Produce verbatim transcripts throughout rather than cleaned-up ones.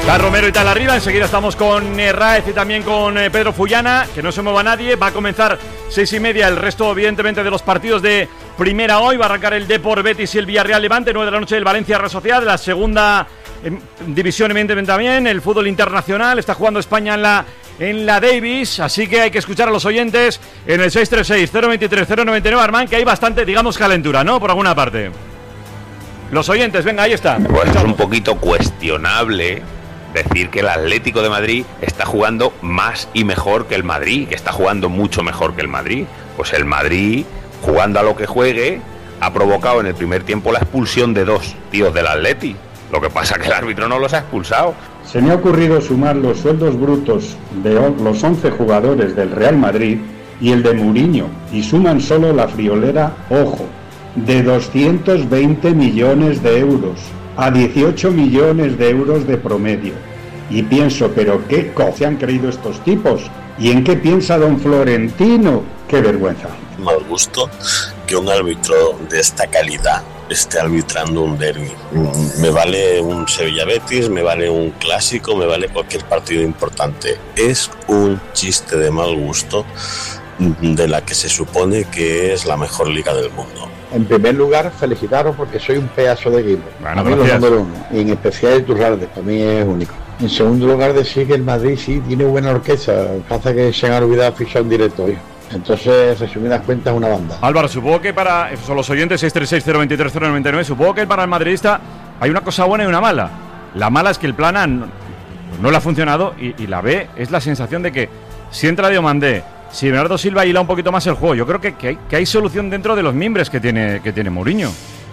Está Romero y tal arriba. Enseguida estamos con Herráez y también con eh, Pedro Fullana. Que no se mueva nadie. Va a comenzar seis y media el resto, evidentemente, de los partidos de primera hoy. Va a arrancar el Depor Betis y el Villarreal Levante. nueve de la noche el Valencia Real Sociedad. La segunda eh, división, evidentemente, también. El fútbol internacional. Está jugando España en la, en la Davis. Así que hay que escuchar a los oyentes en el seis tres seis, cero dos tres, cero nueve nueve, Armán, que hay bastante, digamos, calentura, ¿no? Por alguna parte. Los oyentes, venga, ahí está. Pues es un poquito cuestionable decir que el Atlético de Madrid está jugando más y mejor que el Madrid, que está jugando mucho mejor que el Madrid. Pues el Madrid, jugando a lo que juegue, ha provocado en el primer tiempo la expulsión de dos tíos del Atleti. Lo que pasa es que el árbitro no los ha expulsado. Se me ha ocurrido sumar los sueldos brutos de los once jugadores del Real Madrid y el de Mourinho, y suman solo la friolera, ojo, de doscientos veinte millones de euros a dieciocho millones de euros de promedio. Y pienso, pero qué co se han creído estos tipos, y en qué piensa don Florentino. Qué vergüenza. Mal gusto que un árbitro de esta calidad esté arbitrando un derbi. Me vale un Sevilla Betis, me vale un clásico, me vale cualquier partido importante. Es un chiste de mal gusto de la que se supone que es la mejor liga del mundo. En primer lugar, felicitaros porque soy un pedazo de equipo. Bueno, a mí gracias. Lo número uno, y en especial Iturralde, para mí es único. En segundo lugar, decir que el Madrid sí tiene buena orquesta. Pasa que se han olvidado fichar un director. Entonces, resumidas cuentas, una banda. Álvaro, supongo que para son los oyentes seis tres seis, cero dos tres, cero nueve nueve, supongo que para el madridista hay una cosa buena y una mala. La mala es que el plan A no, no le ha funcionado, y, y la B es la sensación de que si entra Diomandé, si Bernardo Silva hila un poquito más el juego, yo creo que, que, hay, que hay solución dentro de los mimbres que tiene, que tiene Mourinho.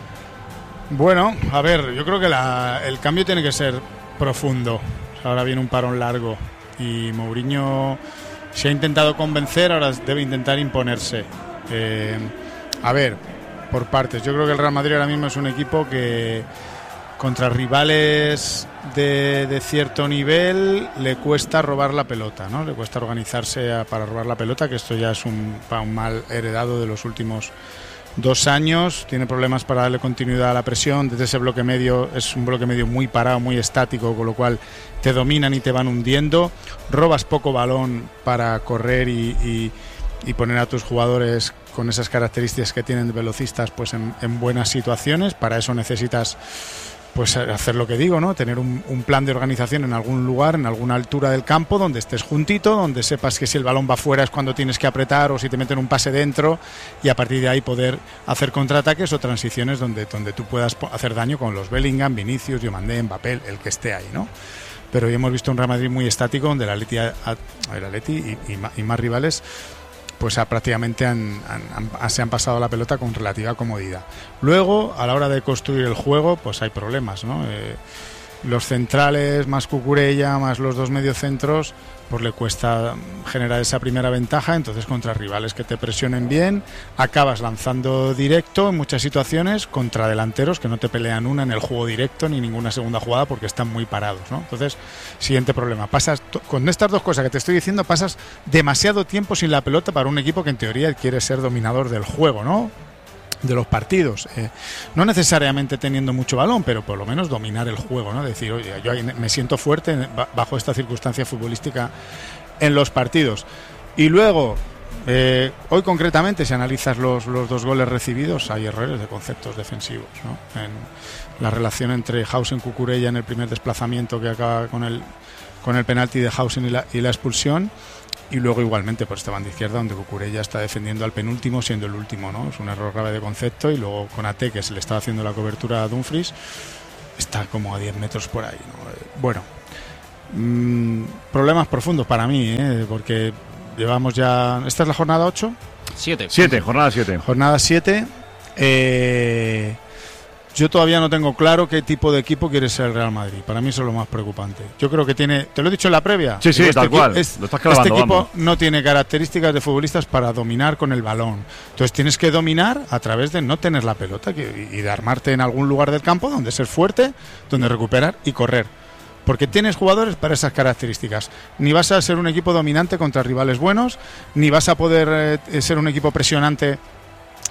Bueno, a ver, yo creo que la, el cambio tiene que ser profundo. Ahora viene un parón largo y Mourinho se ha intentado convencer, ahora debe intentar imponerse. Eh, a ver, por partes. Yo creo que el Real Madrid ahora mismo es un equipo que contra rivales de, de cierto nivel le cuesta robar la pelota, ¿no? Le cuesta organizarse a, para robar la pelota, que esto ya es un, un mal heredado de los últimos dos años. Tiene problemas para darle continuidad a la presión. Desde ese bloque medio es un bloque medio muy parado, muy estático, con lo cual te dominan y te van hundiendo. Robas poco balón para correr y, y, y poner a tus jugadores con esas características que tienen de velocistas pues en, en buenas situaciones. Para eso necesitas pues hacer lo que digo, ¿no? Tener un, un plan de organización en algún lugar, en alguna altura del campo, donde estés juntito, donde sepas que si el balón va fuera es cuando tienes que apretar, o si te meten un pase dentro, y a partir de ahí poder hacer contraataques o transiciones donde, donde tú puedas hacer daño con los Bellingham, Vinicius, Diomandé, Mbappé, el que esté ahí, ¿no? Pero hoy hemos visto un Real Madrid muy estático, donde el Atleti, el Atleti y, y, y más rivales pues a, prácticamente han, han, han, se han pasado la pelota con relativa comodidad. Luego, a la hora de construir el juego, pues hay problemas, ¿no? Eh, los centrales, más Cucurella, más los dos mediocentros, pues le cuesta generar esa primera ventaja. Entonces, contra rivales que te presionen bien, acabas lanzando directo en muchas situaciones, contra delanteros que no te pelean una en el juego directo ni ninguna segunda jugada porque están muy parados, ¿no? Entonces, siguiente problema, pasas con estas dos cosas que te estoy diciendo, pasas demasiado tiempo sin la pelota para un equipo que en teoría quiere ser dominador del juego, ¿no? De los partidos, eh, no necesariamente teniendo mucho balón, pero por lo menos dominar el juego, ¿no? Decir, oye, yo me siento fuerte bajo esta circunstancia futbolística en los partidos. Y luego, eh, hoy concretamente, si analizas los, los dos goles recibidos, hay errores de conceptos defensivos, ¿no? En la relación entre Hausen y Cucurella en el primer desplazamiento que acaba con el, con el penalti de Hausen y la, y la expulsión. Y luego igualmente por esta banda izquierda, donde Cucurella está defendiendo al penúltimo siendo el último, ¿no? Es un error grave de concepto. Y luego con Ate, que se le está haciendo la cobertura a Dumfries, está como a diez metros por ahí, ¿no? Bueno, mmm, problemas profundos para mí, ¿eh? Porque llevamos ya... ¿Esta es la jornada ocho? siete. siete, jornada siete. Jornada siete. Eh... Yo todavía no tengo claro qué tipo de equipo quiere ser el Real Madrid. Para mí eso es lo más preocupante. Yo creo que tiene... ¿Te lo he dicho en la previa? Sí, sí, este tal equipo, cual. Es, lo estás clavando, este equipo vamos. No tiene características de futbolistas para dominar con el balón. Entonces tienes que dominar a través de no tener la pelota que, y de armarte en algún lugar del campo donde ser fuerte, donde recuperar y correr. Porque tienes jugadores para esas características. Ni vas a ser un equipo dominante contra rivales buenos, ni vas a poder eh, ser un equipo presionante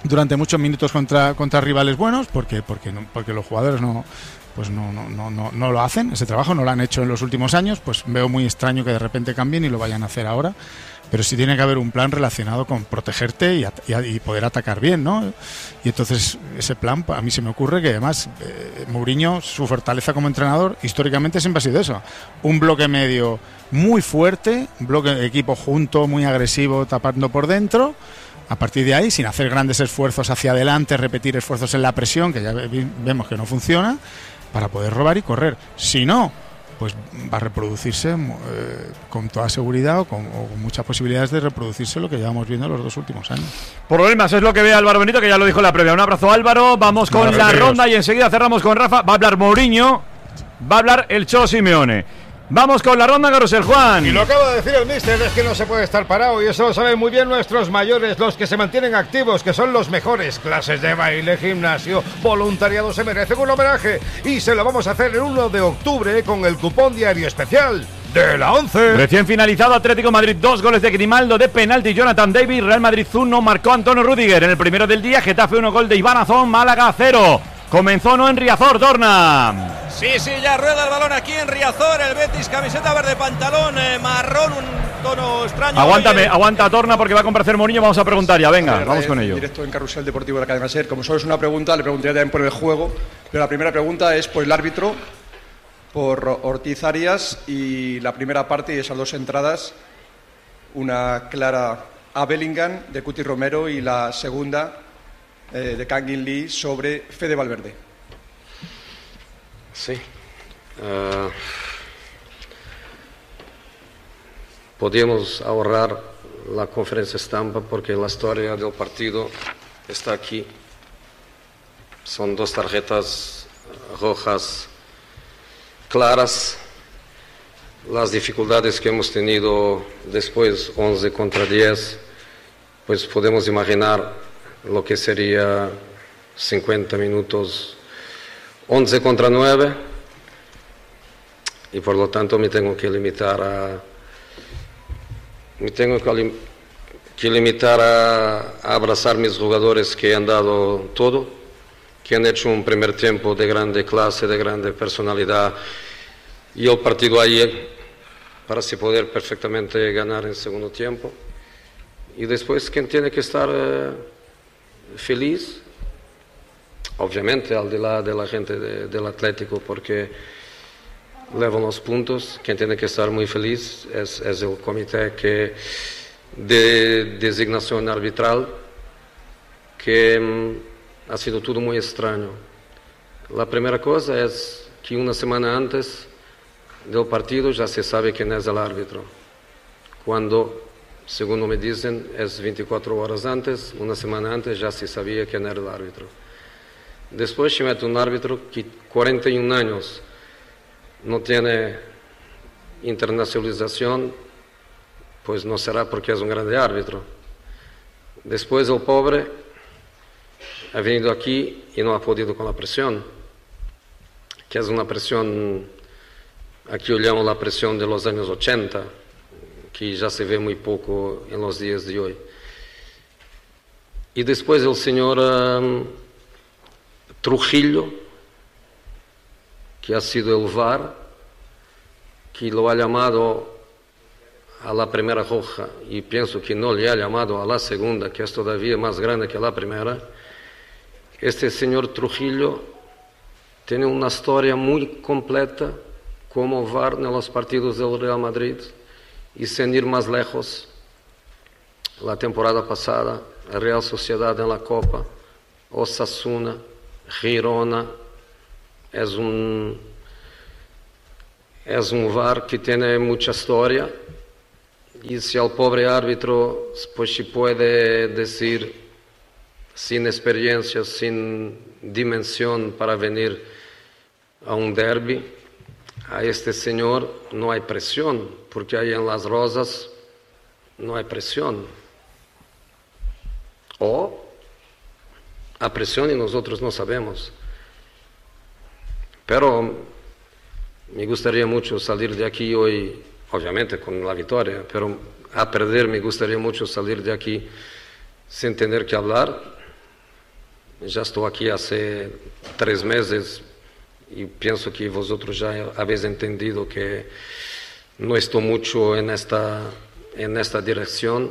durante muchos minutos contra, contra rivales buenos, porque, porque, no, porque los jugadores no, pues no, no, no, no, no lo hacen, ese trabajo no lo han hecho en los últimos años, pues veo muy extraño que de repente cambien y lo vayan a hacer ahora. Pero sí tiene que haber un plan relacionado con protegerte y, y, y poder atacar bien, ¿no? Y entonces ese plan, a mí se me ocurre que además eh, Mourinho, su fortaleza como entrenador, históricamente siempre ha sido eso. Un bloque medio muy fuerte, un bloque de equipo junto, muy agresivo, tapando por dentro. A partir de ahí, sin hacer grandes esfuerzos hacia adelante, repetir esfuerzos en la presión, que ya vemos que no funciona, para poder robar y correr. Si no, pues va a reproducirse eh, con toda seguridad o con, o con muchas posibilidades de reproducirse lo que llevamos viendo los dos últimos años. Problemas es lo que ve Álvaro Benito, que ya lo dijo en la previa. Un abrazo, Álvaro. Vamos con no, la ronda y enseguida cerramos con Rafa. Va a hablar Mourinho, va a hablar el Cholo Simeone. Vamos con la ronda, Carusel, Juan. Y lo acaba de decir el míster, es que no se puede estar parado, y eso lo saben muy bien nuestros mayores, los que se mantienen activos, que son los mejores. Clases de baile, gimnasio, voluntariado, se merecen un homenaje, y se lo vamos a hacer el uno de octubre con el cupón diario especial de la once. Recién finalizado, Atlético Madrid, dos goles de Grimaldo de penalti, Jonathan David. Real Madrid uno, marcó Antonio Rüdiger en el primero del día. Getafe uno, gol de Iván Azón. Málaga cero. Comenzó no en Riazor, Dorna. Sí, sí, ya rueda el balón aquí en Riazor. El Betis, camiseta verde, pantalón eh, marrón, un tono extraño. Aguántame, Oye. aguanta Torna porque va a comparecer Mourinho. Vamos a preguntar ya, venga, ver, vamos con ello. Directo en Carrusel Deportivo de la cadena SER. Como solo es una pregunta, le preguntaría también por el juego. Pero la primera pregunta es por el árbitro, por Ortiz Arias, y la primera parte y esas dos entradas, una clara a Bellingham de Cuti Romero y la segunda eh, de Kangin Lee sobre Fede Valverde. Sí. Uh, podíamos ahorrar la conferencia estampa porque la historia del partido está aquí. Son dos tarjetas rojas claras. Las dificultades que hemos tenido después, once contra diez, pues podemos imaginar lo que sería cincuenta minutos, once contra nueve, y por lo tanto me tengo que limitar a me tengo que, que limitar a, a abrazar mis jugadores que han dado todo, que han hecho un primer tiempo de grande clase, de grande personalidad, y el partido ayer para así poder perfectamente ganar en segundo tiempo. Y después, quien tiene que estar eh, feliz, obviamente al de la, de la gente de, del Atlético, porque levan los puntos. Quien tiene que estar muy feliz es, es el comité que de designación arbitral, que mm, ha sido todo muy extraño. La primera cosa es que una semana antes del partido ya se sabe quién es el árbitro, cuando, según me dicen, es veinticuatro horas antes, una semana antes ya se sabía quién era el árbitro. Después se mete un árbitro que cuarenta y un años no tiene internacionalización, pues no será porque es un grande árbitro. Después el pobre ha venido aquí y no ha podido con la presión, que es una presión, aquí olhamos la presión de los años ochenta, que ya se ve muy poco en los días de hoy. Y después el señor um, Trujillo, que ha sido el V A R, que lo ha llamado a la primera roja, y pienso que no le ha llamado a la segunda, que es todavía más grande que la primera. Este señor Trujillo tiene una historia muy completa como V A R en los partidos del Real Madrid, y sin ir más lejos, la temporada pasada, la Real Sociedad en la Copa, Osasuna, Girona, es un, es un V A R que tiene mucha historia, y si al pobre árbitro pues se puede decir sin experiencia, sin dimensión para venir a un derbi, a este señor no hay presión, porque ahí en Las Rosas no hay presión. O a presión y nosotros no sabemos. Pero me gustaría mucho salir de aquí hoy, obviamente con la victoria, pero a perder me gustaría mucho salir de aquí sin tener que hablar ya estoy aquí hace tres meses y pienso que vosotros ya habéis entendido que no estoy mucho en esta, en esta dirección,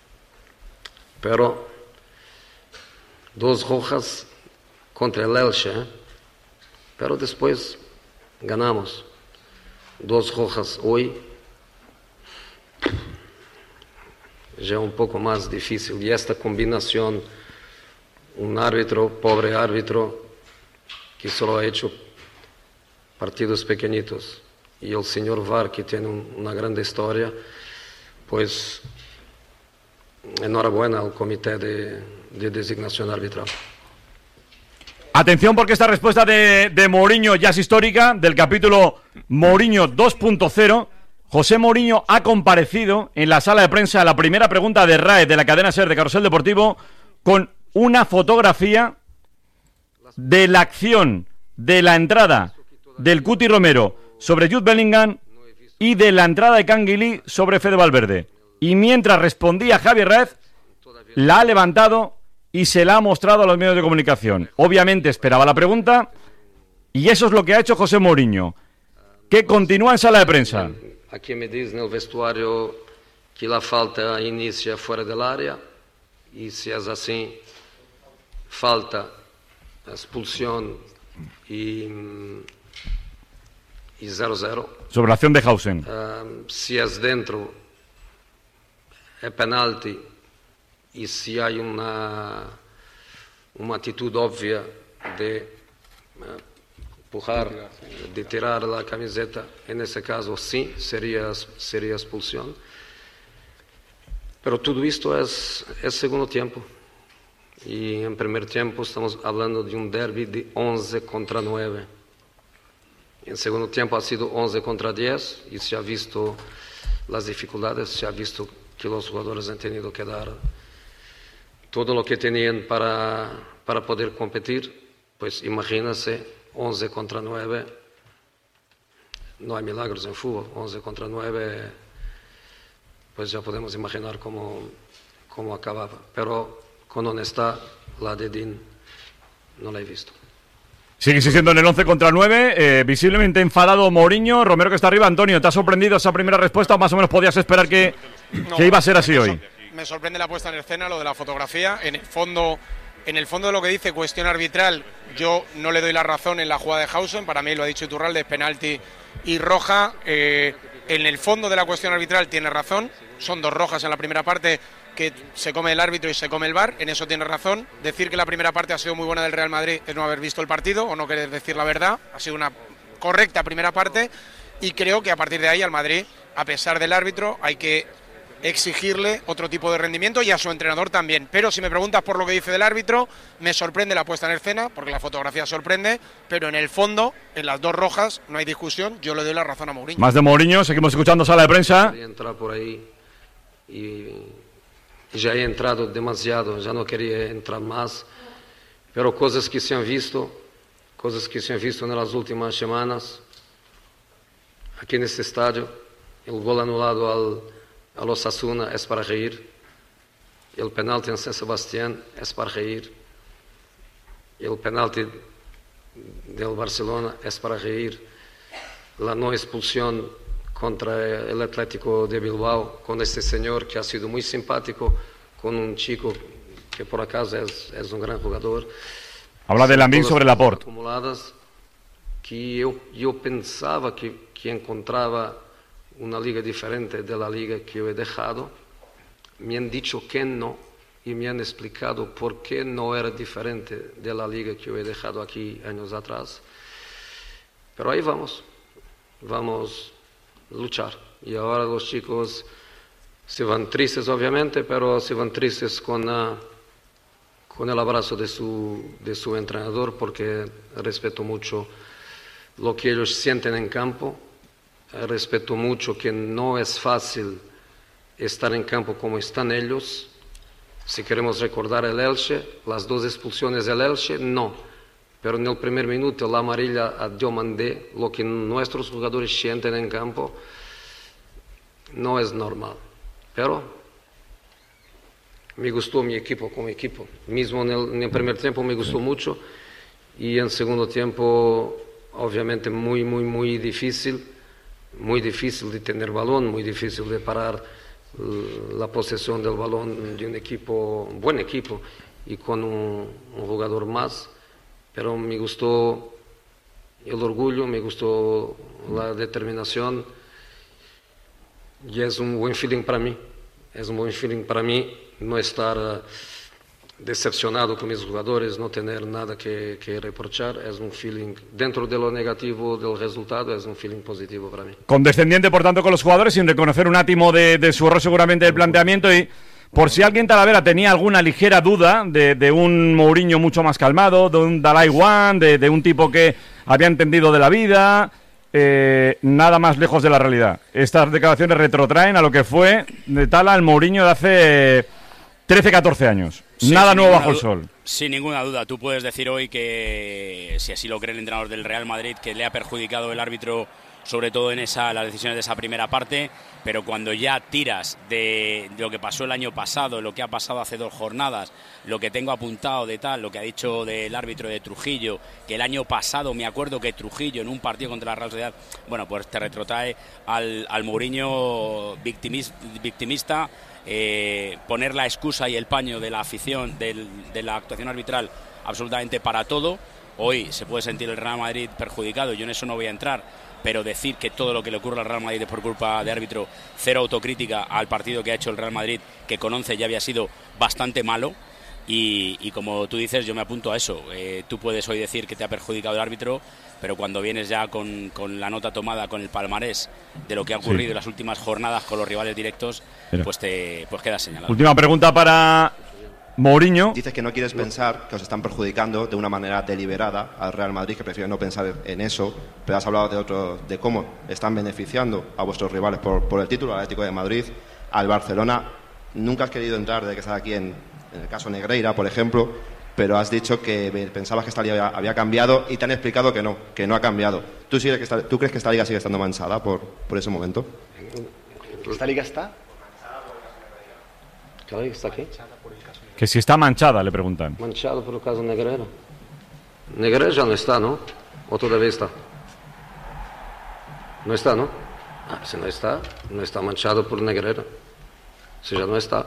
pero dos rojas contra el Elche, ¿eh? Pero después ganamos. Dos rojas hoy ya un poco más difícil. Y esta combinación, un árbitro, pobre árbitro, que solo ha hecho partidos pequeñitos, y el señor V A R, que tiene un, una gran historia, pues enhorabuena al comité de, de designación arbitral. Atención, porque esta respuesta de, de Mourinho ya es histórica, del capítulo Mourinho dos punto cero. José Mourinho ha comparecido en la sala de prensa a la primera pregunta de R A E de la cadena SER de Carrusel Deportivo con una fotografía de la acción de la entrada del Cuti Romero sobre Jude Bellingham y de la entrada de Canguilí sobre Fede Valverde. Y mientras respondía Javier Raez, la ha levantado y se la ha mostrado a los medios de comunicación. Obviamente esperaba la pregunta y eso es lo que ha hecho José Mourinho, que continúa en sala de prensa. Aquí me dicen en el vestuario que la falta inicia fuera del área y si es así, falta, expulsión y y cero cero. Sobre la acción de Hausen. Uh, si es dentro, es penalti. Y si hay una, una actitud obvia de uh, empujar, de tirar la camiseta, en ese caso sí, sería, sería expulsión. Pero todo esto es, es segundo tiempo. Y en primer tiempo estamos hablando de un derbi de once contra nueve. En segundo tiempo ha sido once contra diez y se ha visto las dificultades, se ha visto que los jugadores han tenido que dar todo lo que tenían para, para poder competir. Pues imagínense, once contra nueve, no hay milagros en fútbol, once contra nueve, pues ya podemos imaginar cómo, cómo acababa. Pero con honestidad, la de Dean no la he visto. Sigue siendo en el once contra nueve, eh, visiblemente enfadado Mourinho. Romero, que está arriba. Antonio, ¿te ha sorprendido esa primera respuesta o más o menos podías esperar que, no, que iba a ser así hoy? Me sorprende la puesta en escena, lo de la fotografía. En el fondo, en el fondo de lo que dice cuestión arbitral, yo no le doy la razón en la jugada de Hausen. Para mí lo ha dicho Iturralde, es penalti y roja. Eh, en el fondo de la cuestión arbitral tiene razón. Son dos rojas en la primera parte que se come el árbitro y se come el V A R, en eso tiene razón. Decir que la primera parte ha sido muy buena del Real Madrid es no haber visto el partido o no querer decir la verdad. Ha sido una correcta primera parte y creo que a partir de ahí al Madrid, a pesar del árbitro, hay que exigirle otro tipo de rendimiento y a su entrenador también. Pero si me preguntas por lo que dice del árbitro, me sorprende la puesta en escena, porque la fotografía sorprende, pero en el fondo, en las dos rojas, no hay discusión, yo le doy la razón a Mourinho. Más de Mourinho, seguimos escuchando sala de prensa. Quería entrar por ahí y ya he entrado demasiado, ya no quería entrar más, pero cosas que se han visto, cosas que se han visto en las últimas semanas, aquí en este estadio, el gol anulado al, al Osasuna es para reír, el penalti en San Sebastián es para reír, el penalti del Barcelona es para reír, la no expulsión contra el Atlético de Bilbao, con este señor que ha sido muy simpático, con un chico que por acaso es, es un gran jugador. Habla de Lamine sobre Laporte. Acumuladas que yo, yo pensaba que, que encontraba una liga diferente de la liga que yo he dejado. Me han dicho que no y me han explicado por qué no era diferente de la liga que yo he dejado aquí años atrás. Pero ahí vamos, vamos luchar. Y ahora los chicos se van tristes, obviamente, pero se van tristes con, uh, con el abrazo de su, de su entrenador, porque respeto mucho lo que ellos sienten en campo, respeto mucho que no es fácil estar en campo como están ellos. Si queremos recordar el Elche, las dos expulsiones del Elche, no. Pero en el primer minuto la amarilla a Diomandé, lo que nuestros jugadores sienten en campo, no es normal. Pero me gustó mi equipo como equipo. Mismo en el, en el primer tiempo me gustó mucho y en segundo tiempo obviamente muy, muy, muy difícil, muy difícil de tener balón, muy difícil de parar la posesión del balón de un equipo, un buen equipo y con un, un jugador más, pero me gustó el orgullo, me gustó la determinación y es un buen feeling para mí, es un buen feeling para mí no estar uh, decepcionado con mis jugadores, no tener nada que, que reprochar, es un feeling, dentro de lo negativo del resultado, es un feeling positivo para mí. Condescendiente, por tanto, con los jugadores, sin reconocer un átimo de, de su error seguramente del planteamiento y por si alguien Talavera tenía alguna ligera duda de, de un Mourinho mucho más calmado, de un Dalai One, de, de un tipo que había entendido de la vida, eh, nada más lejos de la realidad. Estas declaraciones retrotraen a lo que fue de Tala el Mourinho de hace trece, catorce años. Sí, nada nuevo bajo du- el sol. Sin ninguna duda, tú puedes decir hoy que, si así lo cree el entrenador del Real Madrid, que le ha perjudicado el árbitro, sobre todo en esa, las decisiones de esa primera parte, pero cuando ya tiras de, de lo que pasó el año pasado, lo que ha pasado hace dos jornadas, lo que tengo apuntado de tal, lo que ha dicho del árbitro de Trujillo, que el año pasado me acuerdo que Trujillo en un partido contra la Real Sociedad, bueno, pues te retrotrae al, al Mourinho victimis, victimista, eh, poner la excusa y el paño de la afición, del, de la actuación arbitral absolutamente para todo. Hoy se puede sentir el Real Madrid perjudicado, yo en eso no voy a entrar, pero decir que todo lo que le ocurre al Real Madrid es por culpa de árbitro, cero autocrítica al partido que ha hecho el Real Madrid, que con once ya había sido bastante malo, y, y como tú dices, yo me apunto a eso. Eh, tú puedes hoy decir que te ha perjudicado el árbitro, pero cuando vienes ya con, con la nota tomada, con el palmarés de lo que ha ocurrido Sí. en las últimas jornadas con los rivales directos, Mira. pues te pues queda señalado. Última pregunta para Mourinho. Dices que no quieres pensar que os están perjudicando de una manera deliberada al Real Madrid, que prefieres no pensar en eso, pero has hablado de otro, de cómo están beneficiando a vuestros rivales por, por el título, al Atlético de Madrid, al Barcelona. Nunca has querido entrar desde que estás aquí en, en el caso Negreira, por ejemplo, pero has dicho que pensabas que esta liga había, había cambiado y te han explicado que no, que no ha cambiado. ¿Tú, sigue que esta, ¿tú crees que esta liga sigue estando manchada por, por ese momento? ¿Esta liga está? ¿Qué liga está aquí? Que si está manchada, le preguntan. Manchado por el caso Negreira. Negreira ya no está, ¿no? ¿O todavía está? No está, ¿no? Ah, si no está, no está manchado por Negreira. Si ya no está.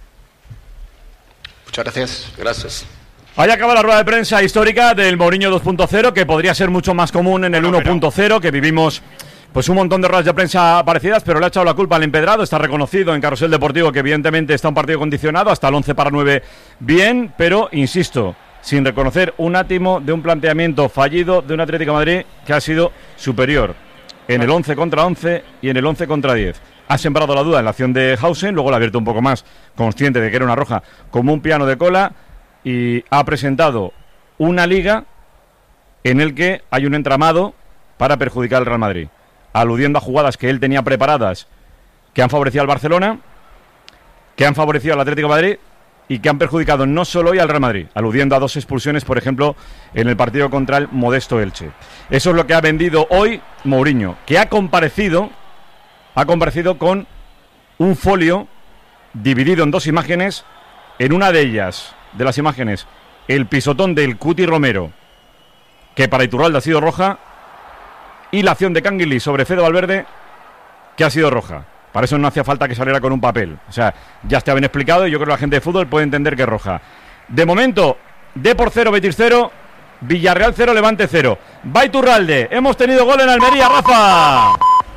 Muchas gracias. Gracias. Ahí acaba la rueda de prensa histórica del Mourinho dos punto cero, que podría ser mucho más común en el uno punto cero, que vivimos pues un montón de ruedas de prensa parecidas, pero le ha echado la culpa al empedrado. Está reconocido en Carrusel Deportivo que evidentemente está un partido condicionado hasta el once para nueve bien, pero insisto, sin reconocer un átimo de un planteamiento fallido de un Atlético de Madrid que ha sido superior en el once contra once y en el once contra diez. Ha sembrado la duda en la acción de Hausen, luego la ha abierto un poco más, consciente de que era una roja, como un piano de cola, y ha presentado una liga en el que hay un entramado para perjudicar al Real Madrid, aludiendo a jugadas que él tenía preparadas que han favorecido al Barcelona, que han favorecido al Atlético de Madrid y que han perjudicado no solo hoy al Real Madrid, aludiendo a dos expulsiones, por ejemplo, en el partido contra el modesto Elche. Eso es lo que ha vendido hoy Mourinho, que ha comparecido, ha comparecido con un folio dividido en dos imágenes. En una de ellas, de las imágenes, el pisotón del Cuti Romero, que para Iturralde ha sido roja, y la acción de Canguilí sobre Fede Valverde, que ha sido roja. Para eso no hacía falta que saliera con un papel. O sea, ya está bien explicado y yo creo que la gente de fútbol puede entender que es roja. De momento, Depor cero, Betis cero, Villarreal cero, Levante cero. Va Iturralde, hemos tenido gol en Almería, Rafa.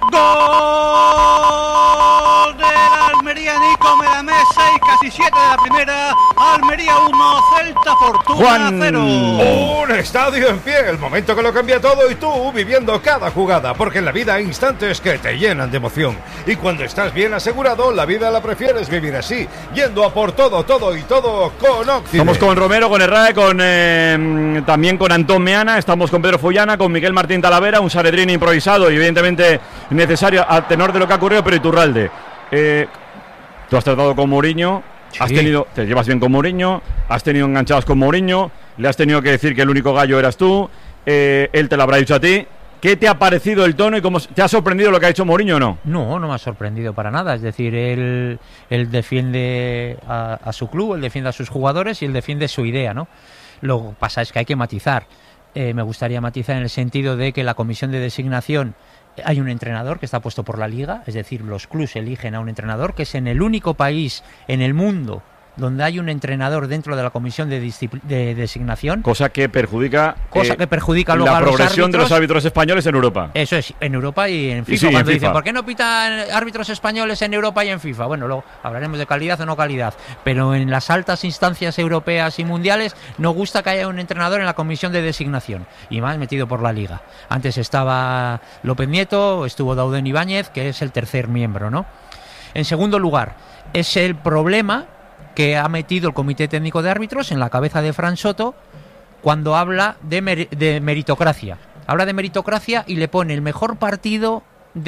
Gol de la Almería, Nico Medamés, seis, casi siete de la primera. Almería uno, Celta Fortuna cero. Un estadio en pie, el momento que lo cambia todo y tú viviendo cada jugada, porque en la vida hay instantes que te llenan de emoción. Y cuando estás bien asegurado, la vida la prefieres vivir así, yendo a por todo, todo y todo con Occident. Estamos con Romero, con Herrera, con eh, también con Antón Meana, estamos con Pedro Fullana, con Miguel Martín Talavera, un Saredrín improvisado y evidentemente necesario a tenor de lo que ha ocurrido, pero Iturralde, eh, tú has tratado con Mourinho, sí. has tenido, te llevas bien con Mourinho, has tenido enganchados con Mourinho, le has tenido que decir que el único gallo eras tú, eh, él te lo habrá dicho a ti. ¿Qué te ha parecido el tono y cómo te ha sorprendido lo que ha hecho Mourinho o no? No, no me ha sorprendido para nada. Es decir, él, él defiende a, a su club, él defiende a sus jugadores y él defiende su idea, ¿no? Lo que pasa es que hay que matizar. Eh, me gustaría matizar en el sentido de que la comisión de designación, hay un entrenador que está puesto por la Liga, es decir, los clubes eligen a un entrenador, que es en el único país en el mundo donde hay un entrenador dentro de la comisión de, de designación. Cosa que perjudica, cosa eh, que perjudica luego la a los progresión árbitros, de los árbitros españoles en Europa. Eso es, en Europa y en FIFA. Y sí, cuando en dicen, FIFA. ¿por qué no pitan árbitros españoles en Europa y en FIFA? Bueno, luego hablaremos de calidad o no calidad. Pero en las altas instancias europeas y mundiales no gusta que haya un entrenador en la comisión de designación. Y más metido por la Liga. Antes estaba López Nieto, estuvo Dauden Ibáñez, que es el tercer miembro, ¿no? En segundo lugar, es el problema que ha metido el Comité Técnico de Árbitros en la cabeza de Fran Soto cuando habla de, mer de meritocracia. Habla de meritocracia y le pone el mejor partido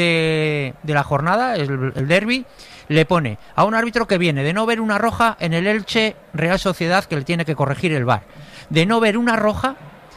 de, de la jornada, el, el derbi, le pone a un árbitro que viene de no ver una roja en el Elche Real Sociedad, que le tiene que corregir el V A R, de no ver una roja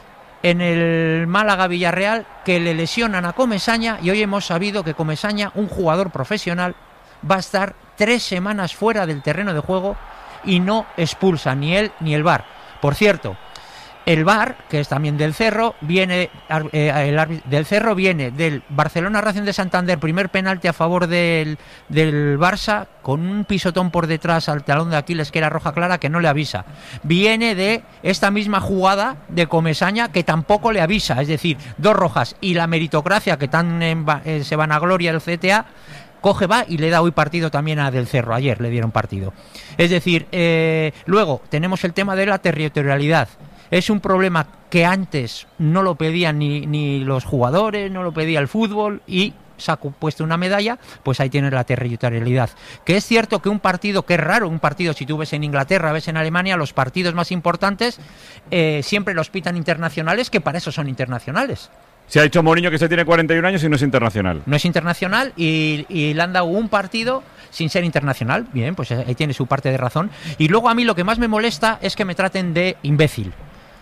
en el Málaga Villarreal, que le lesionan a Comesaña, y hoy hemos sabido que Comesaña, un jugador profesional, va a estar tres semanas fuera del terreno de juego y no expulsa ni él ni el V A R. Por cierto, el V A R, que es también del Cerro, viene eh, el del Cerro viene del Barcelona Racing de Santander, primer penalti a favor del, del Barça, con un pisotón por detrás al talón de Aquiles, que era roja clara, que no le avisa. Viene de esta misma jugada de Comesaña, que tampoco le avisa, es decir, dos rojas, y la meritocracia que tan en, eh, se vanagloria el C T A, coge, va y le da hoy partido también a Del Cerro. Ayer le dieron partido. Es decir, eh, luego tenemos el tema de la territorialidad. Es un problema que antes no lo pedían ni, ni los jugadores, no lo pedía el fútbol, y se ha puesto una medalla, pues ahí tienes la territorialidad. Que es cierto que un partido, que es raro, un partido, si tú ves en Inglaterra, ves en Alemania, los partidos más importantes eh, siempre los pitan internacionales, que para eso son internacionales. Se ha dicho Mourinho que se tiene cuarenta y un años y no es internacional. No es internacional y, y le han dado un partido sin ser internacional. Bien, pues ahí tiene su parte de razón. Y luego a mí lo que más me molesta es que me traten de imbécil.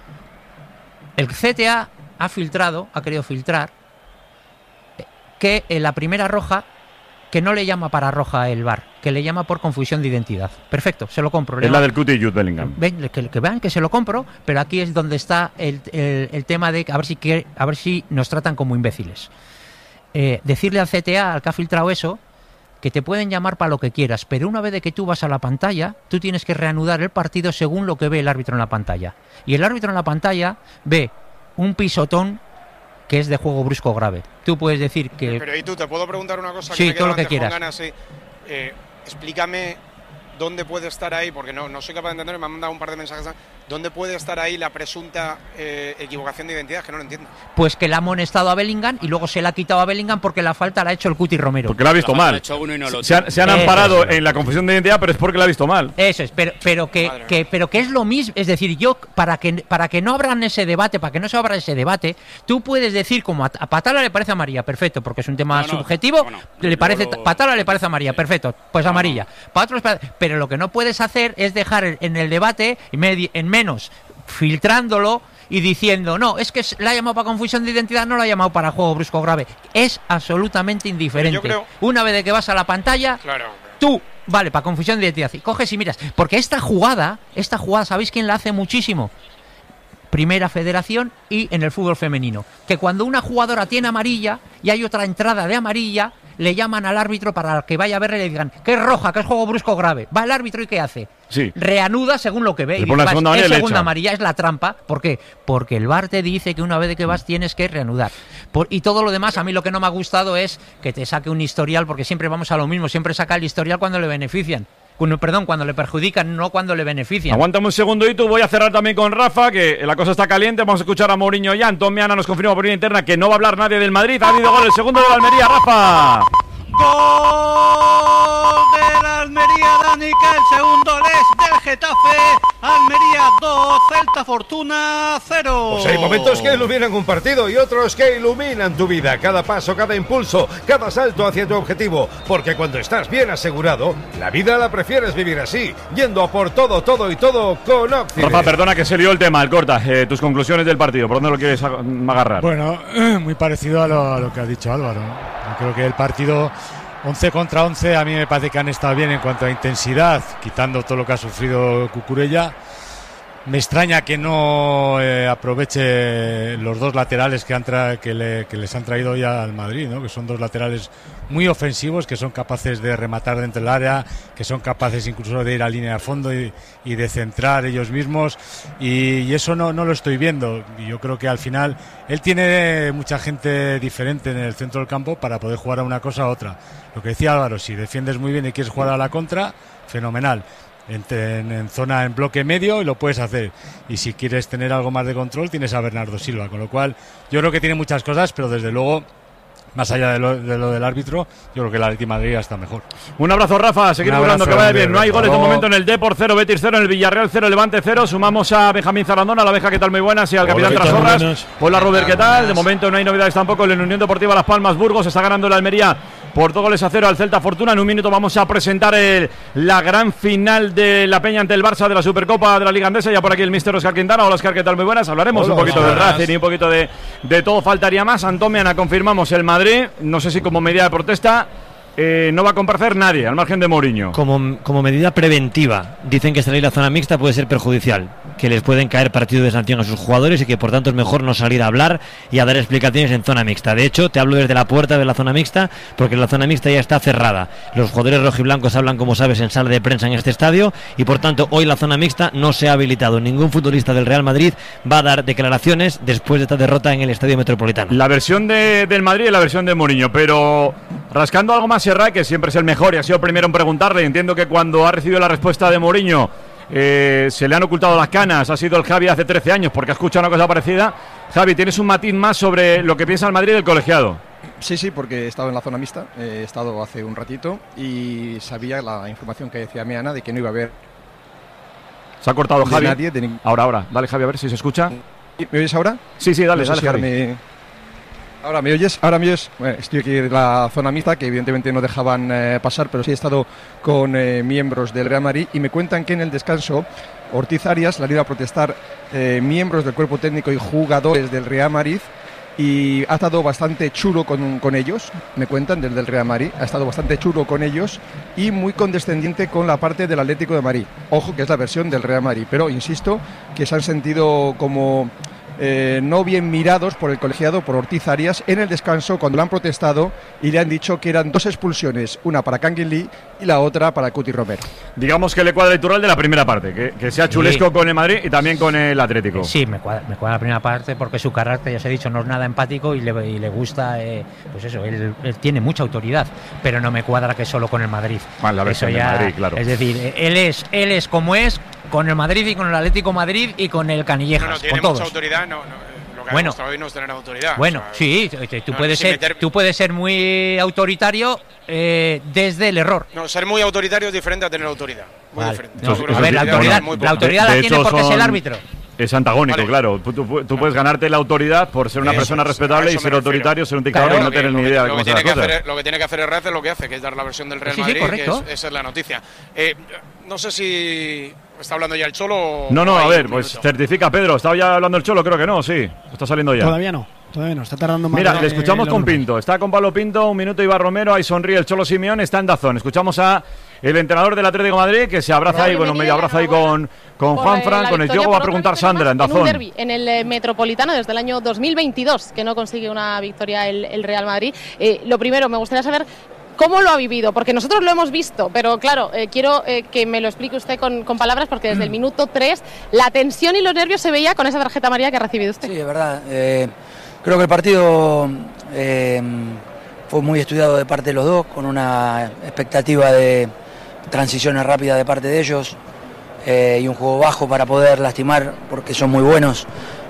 El C T A ha filtrado, ha querido filtrar, que en la primera roja, que no le llama para roja el V A R, que le llama por confusión de identidad. Perfecto, se lo compro. Es la del Cuti y Jude Bellingham. Ven, que, que vean que se lo compro, pero aquí es donde está el, el, el tema de a ver si que, a ver si nos tratan como imbéciles. Eh, decirle al C T A, al que ha filtrado eso, que te pueden llamar para lo que quieras, pero una vez de que tú vas a la pantalla, tú tienes que reanudar el partido según lo que ve el árbitro en la pantalla. Y el árbitro en la pantalla ve un pisotón que es de juego brusco grave. Tú puedes decir que... Pero y tú, ¿te puedo preguntar una cosa? Sí, que me todo lo que antes, quieras. Juan Gana, sí. eh, explícame dónde puede estar ahí, porque no, no soy capaz de entender, me han mandado un par de mensajes. ¿Dónde puede estar ahí la presunta eh, equivocación de identidad? Que no lo entiendo. Pues que le ha amonestado a Bellingham y luego se la ha quitado a Bellingham porque la falta la ha hecho el Cuti Romero. Porque la ha visto mal. No se han, se han amparado es. en la confusión de identidad, pero es porque la ha visto mal. Eso es, pero, pero, que, que, pero que es lo mismo. Es decir, yo, para que, para que no abran ese debate, para que no se abra ese debate, tú puedes decir como a, a Patala le parece amarilla, perfecto, porque es un tema no, no, subjetivo, no, no. le parece lo... Patala le parece amarilla, perfecto, pues no, amarilla. No. Para otros, pero lo que no puedes hacer es dejar en el debate en menos, filtrándolo y diciendo, no, es que la ha llamado para confusión de identidad, no la ha llamado para juego brusco grave. Es absolutamente indiferente. Creo... Una vez de que vas a la pantalla, claro. tú, vale, para confusión de identidad, y coges y miras. Porque esta jugada, esta jugada, ¿sabéis quién la hace muchísimo? Primera Federación y en el fútbol femenino. Que cuando una jugadora tiene amarilla y hay otra entrada de amarilla, le llaman al árbitro para que vaya a verle y le digan que es roja, que es juego brusco grave. Va el árbitro y ¿qué hace? Sí. Reanuda según lo que ve. Y la vas, segunda es segunda amarilla, es la trampa. ¿Por qué? Porque el V A R te dice que una vez de que vas tienes que reanudar. Por, y todo lo demás, a mí lo que no me ha gustado es que te saque un historial, porque siempre vamos a lo mismo, siempre saca el historial cuando le benefician. Perdón, cuando le perjudican, no cuando le benefician. Aguántame un segundo y tú, voy a cerrar también con Rafa, que la cosa está caliente. Vamos a escuchar a Mourinho ya. Antón Meana nos confirma por vía interna que no va a hablar nadie del Madrid. Ha habido gol, el segundo de la Almería, Rafa. Gol de la Almería, Dani, que el segundo es del Getafe, Almería dos, Celta Fortuna cero. Pues hay momentos que iluminan un partido y otros que iluminan tu vida. Cada paso, cada impulso, cada salto hacia tu objetivo. Porque cuando estás bien asegurado, la vida la prefieres vivir así, yendo a por todo, todo y todo con Opcide. Rafa, perdona que se lió el tema, el corta. Eh, tus conclusiones del partido, ¿por dónde lo quieres agarrar? Bueno, muy parecido a lo, a lo que ha dicho Álvaro, ¿no? Yo creo que el partido once contra once a mí me parece que han estado bien en cuanto a intensidad, quitando todo lo que ha sufrido Cucurella. Me extraña que no eh, aproveche los dos laterales que, han tra- que, le, que les han traído hoy al Madrid, ¿no? Que son dos laterales muy ofensivos, que son capaces de rematar dentro del área, que son capaces incluso de ir a línea de fondo y, y de centrar ellos mismos, y, y eso no, no lo estoy viendo. Y yo creo que al final él tiene mucha gente diferente en el centro del campo para poder jugar a una cosa a otra. Lo que decía Álvaro, si defiendes muy bien y quieres jugar a la contra, fenomenal. En, en, en zona, en bloque medio, y lo puedes hacer. Y si quieres tener algo más de control, tienes a Bernardo Silva. Con lo cual, yo creo que tiene muchas cosas, pero desde luego, más allá de lo, de lo del árbitro, yo creo que el Atlético de Madrid está mejor. Un abrazo, Rafa. Seguimos hablando, que vaya bien. No hay goles de momento en el Depor, cero, Betis cero, en el Villarreal cero, Levante cero. Sumamos a Benjamín Zarandona, la abeja, ¿qué tal? Muy buenas. Y al capitán Trasorras. Hola, Robert, ¿qué tal? De momento no hay novedades tampoco. En la Unión Deportiva Las Palmas, Burgos está ganando la Almería por dos goles a cero al Celta Fortuna. En un minuto vamos a presentar el, la gran final de la Peña ante el Barça de la Supercopa de la Liga Andesa. Ya por aquí el míster Oscar Quintana. Hola, Oscar, ¿qué tal? Muy buenas. Hablaremos Hola, un poquito del Racing y un poquito de, de todo. Faltaría más. Antón Meana, confirmamos el Madrid. No sé si como medida de protesta eh, no va a comparecer nadie, al margen de Mourinho. Como, como medida preventiva. Dicen que salir a la zona mixta puede ser perjudicial, que les pueden caer partidos de sanción a sus jugadores y que por tanto es mejor no salir a hablar y a dar explicaciones en zona mixta. De hecho, te hablo desde la puerta de la zona mixta, porque la zona mixta ya está cerrada. Los jugadores rojiblancos hablan, como sabes, en sala de prensa en este estadio, y por tanto hoy la zona mixta no se ha habilitado. Ningún futbolista del Real Madrid va a dar declaraciones después de esta derrota en el Estadio Metropolitano. La versión de, del Madrid y la versión de Mourinho, pero rascando algo más, Serra, que siempre es el mejor y ha sido el primero en preguntarle. Entiendo que cuando ha recibido la respuesta de Mourinho Eh, se le han ocultado las canas, ha sido el Javi hace trece años porque ha escuchado una cosa parecida. Javi, ¿tienes un matiz más sobre lo que piensa el Madrid del colegiado? Sí, sí, porque he estado en la zona mixta, he estado hace un ratito y sabía la información que decía Meana de que no iba a haber. Se ha cortado de Javi. Nadie, de ning- Ahora, ahora, dale, Javi, a ver si se escucha. ¿Me oyes ahora? Sí, sí, dale, No sé dale, si Javi. ahora me... Ahora me oyes, ahora me oyes. Bueno, estoy aquí en la zona mixta, que evidentemente no dejaban eh, pasar, pero sí he estado con eh, miembros del Real Madrid y me cuentan que en el descanso Ortiz Arias le han ido a protestar eh, miembros del cuerpo técnico y jugadores del Real Madrid, y ha estado bastante chulo con, con ellos, me cuentan, del del Real Madrid, ha estado bastante chulo con ellos y muy condescendiente con la parte del Atlético de Madrid. Ojo, que es la versión del Real Madrid, pero insisto que se han sentido como eh, no bien mirados por el colegiado, por Ortiz Arias, en el descanso cuando le han protestado y le han dicho que eran dos expulsiones, una para Kangin Lee y la otra para Cuti Romero. Digamos que le cuadra el Turral de la primera parte, que, que sea chulesco Sí. con el Madrid y también con el Atlético. Sí, me cuadra, me cuadra la primera parte porque su carácter, ya os he dicho, no es nada empático y le, y le gusta, eh, pues eso, él, él tiene mucha autoridad, pero no me cuadra que solo con el Madrid. Más la versión Eso del ya- Madrid, claro. Es decir, él es, él es como es con el Madrid y con el Atlético Madrid y con el Canillejas, No, no, tiene con mucha todos. autoridad, no, no, lo que ha Bueno. demostrado hoy no es tener autoridad. Bueno, o sea, sí, tú no, puedes sin ser, meter- tú puedes ser muy autoritario eh, desde el error. No, ser muy autoritario es diferente a tener autoridad. Muy Vale. diferente. No, Yo creo a que ver, la autoridad, es muy la poco. autoridad De- la de tiene hecho, porque es el son- árbitro. Es antagónico, Vale. claro. Tú, tú- tú puedes ganarte la autoridad por ser una Eso persona es, a respetable y eso me ser refiero. autoritario, ser un dictador Claro, y no lo que- tener ni lo que- idea de lo cómo que son las tiene que cosas. hacer- Lo que tiene que hacer Herrera es lo que hace, que es dar la versión del Real Sí, sí, Madrid, que correcto. es, esa es la noticia. Eh, no sé si está hablando ya el Cholo o- No, no, o a hay ver, un pues minuto. certifica Pedro. ¿Estaba ya hablando el Cholo? Creo que no, sí. Está saliendo ya. Todavía no, todavía no, está tardando más. Mira, de- le escuchamos lo con normal. Pinto. Está con Pablo Pinto, un minuto Ibar Romero, ahí sonríe el Cholo Simeone, está en Dazón. Escuchamos a el entrenador del Atlético de Madrid, que se abraza ahí, bueno, medio abraza ahí con, con Por, Juan eh, Fran, la con el victoria juego va a por preguntar otra victoria Sandra en más en un Dazón. derbi en el eh, Metropolitano desde el año dos mil veintidós, que no consigue una victoria el, el Real Madrid. Eh, lo primero, me gustaría saber cómo lo ha vivido, porque nosotros lo hemos visto, pero claro, eh, quiero eh, que me lo explique usted con, con palabras, porque desde el minuto tres la tensión y los nervios se veía con esa tarjeta amarilla que ha recibido usted. Sí, es verdad. Eh, creo que el partido eh, fue muy estudiado de parte de los dos, con una expectativa de transiciones rápidas de parte de ellos eh, y un juego bajo para poder lastimar, porque son muy buenos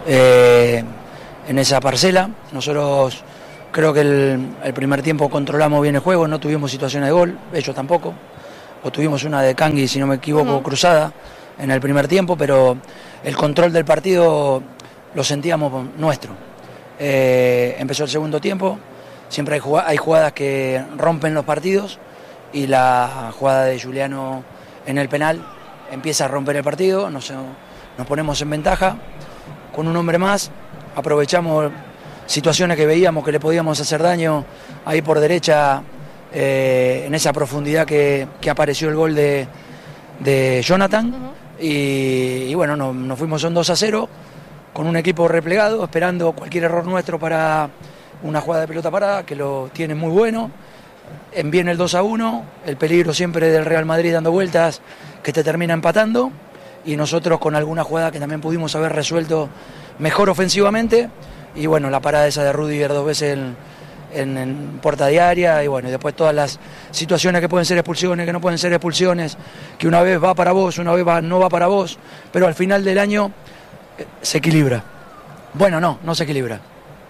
eh, en esa parcela. Nosotros creo que el, el primer tiempo controlamos bien el juego, no tuvimos situaciones de gol, ellos tampoco. O tuvimos una de Kangui, si no me equivoco, Ujú. cruzada, en el primer tiempo, pero el control del partido lo sentíamos nuestro. Eh, empezó el segundo tiempo, siempre hay jugadas, hay jugadas que rompen los partidos y la jugada de Juliano en el penal empieza a romper el partido, nos, nos ponemos en ventaja, con un hombre más, aprovechamos situaciones que veíamos que le podíamos hacer daño ahí por derecha, eh, en esa profundidad que, que apareció el gol de, de Jonathan, uh-huh. y, y bueno, nos, nos fuimos un dos a cero, con un equipo replegado, esperando cualquier error nuestro para una jugada de pelota parada, que lo tiene muy bueno. Viene el dos a uno, el peligro siempre del Real Madrid dando vueltas, que te termina empatando, y nosotros con alguna jugada que también pudimos haber resuelto mejor ofensivamente, y bueno, la parada esa de Rudiger dos veces en, en, en puerta diaria, y bueno, y después todas las situaciones que pueden ser expulsiones, que no pueden ser expulsiones, que una vez va para vos, una vez va, no va para vos, pero al final del año eh, se equilibra. Bueno, no, no se equilibra.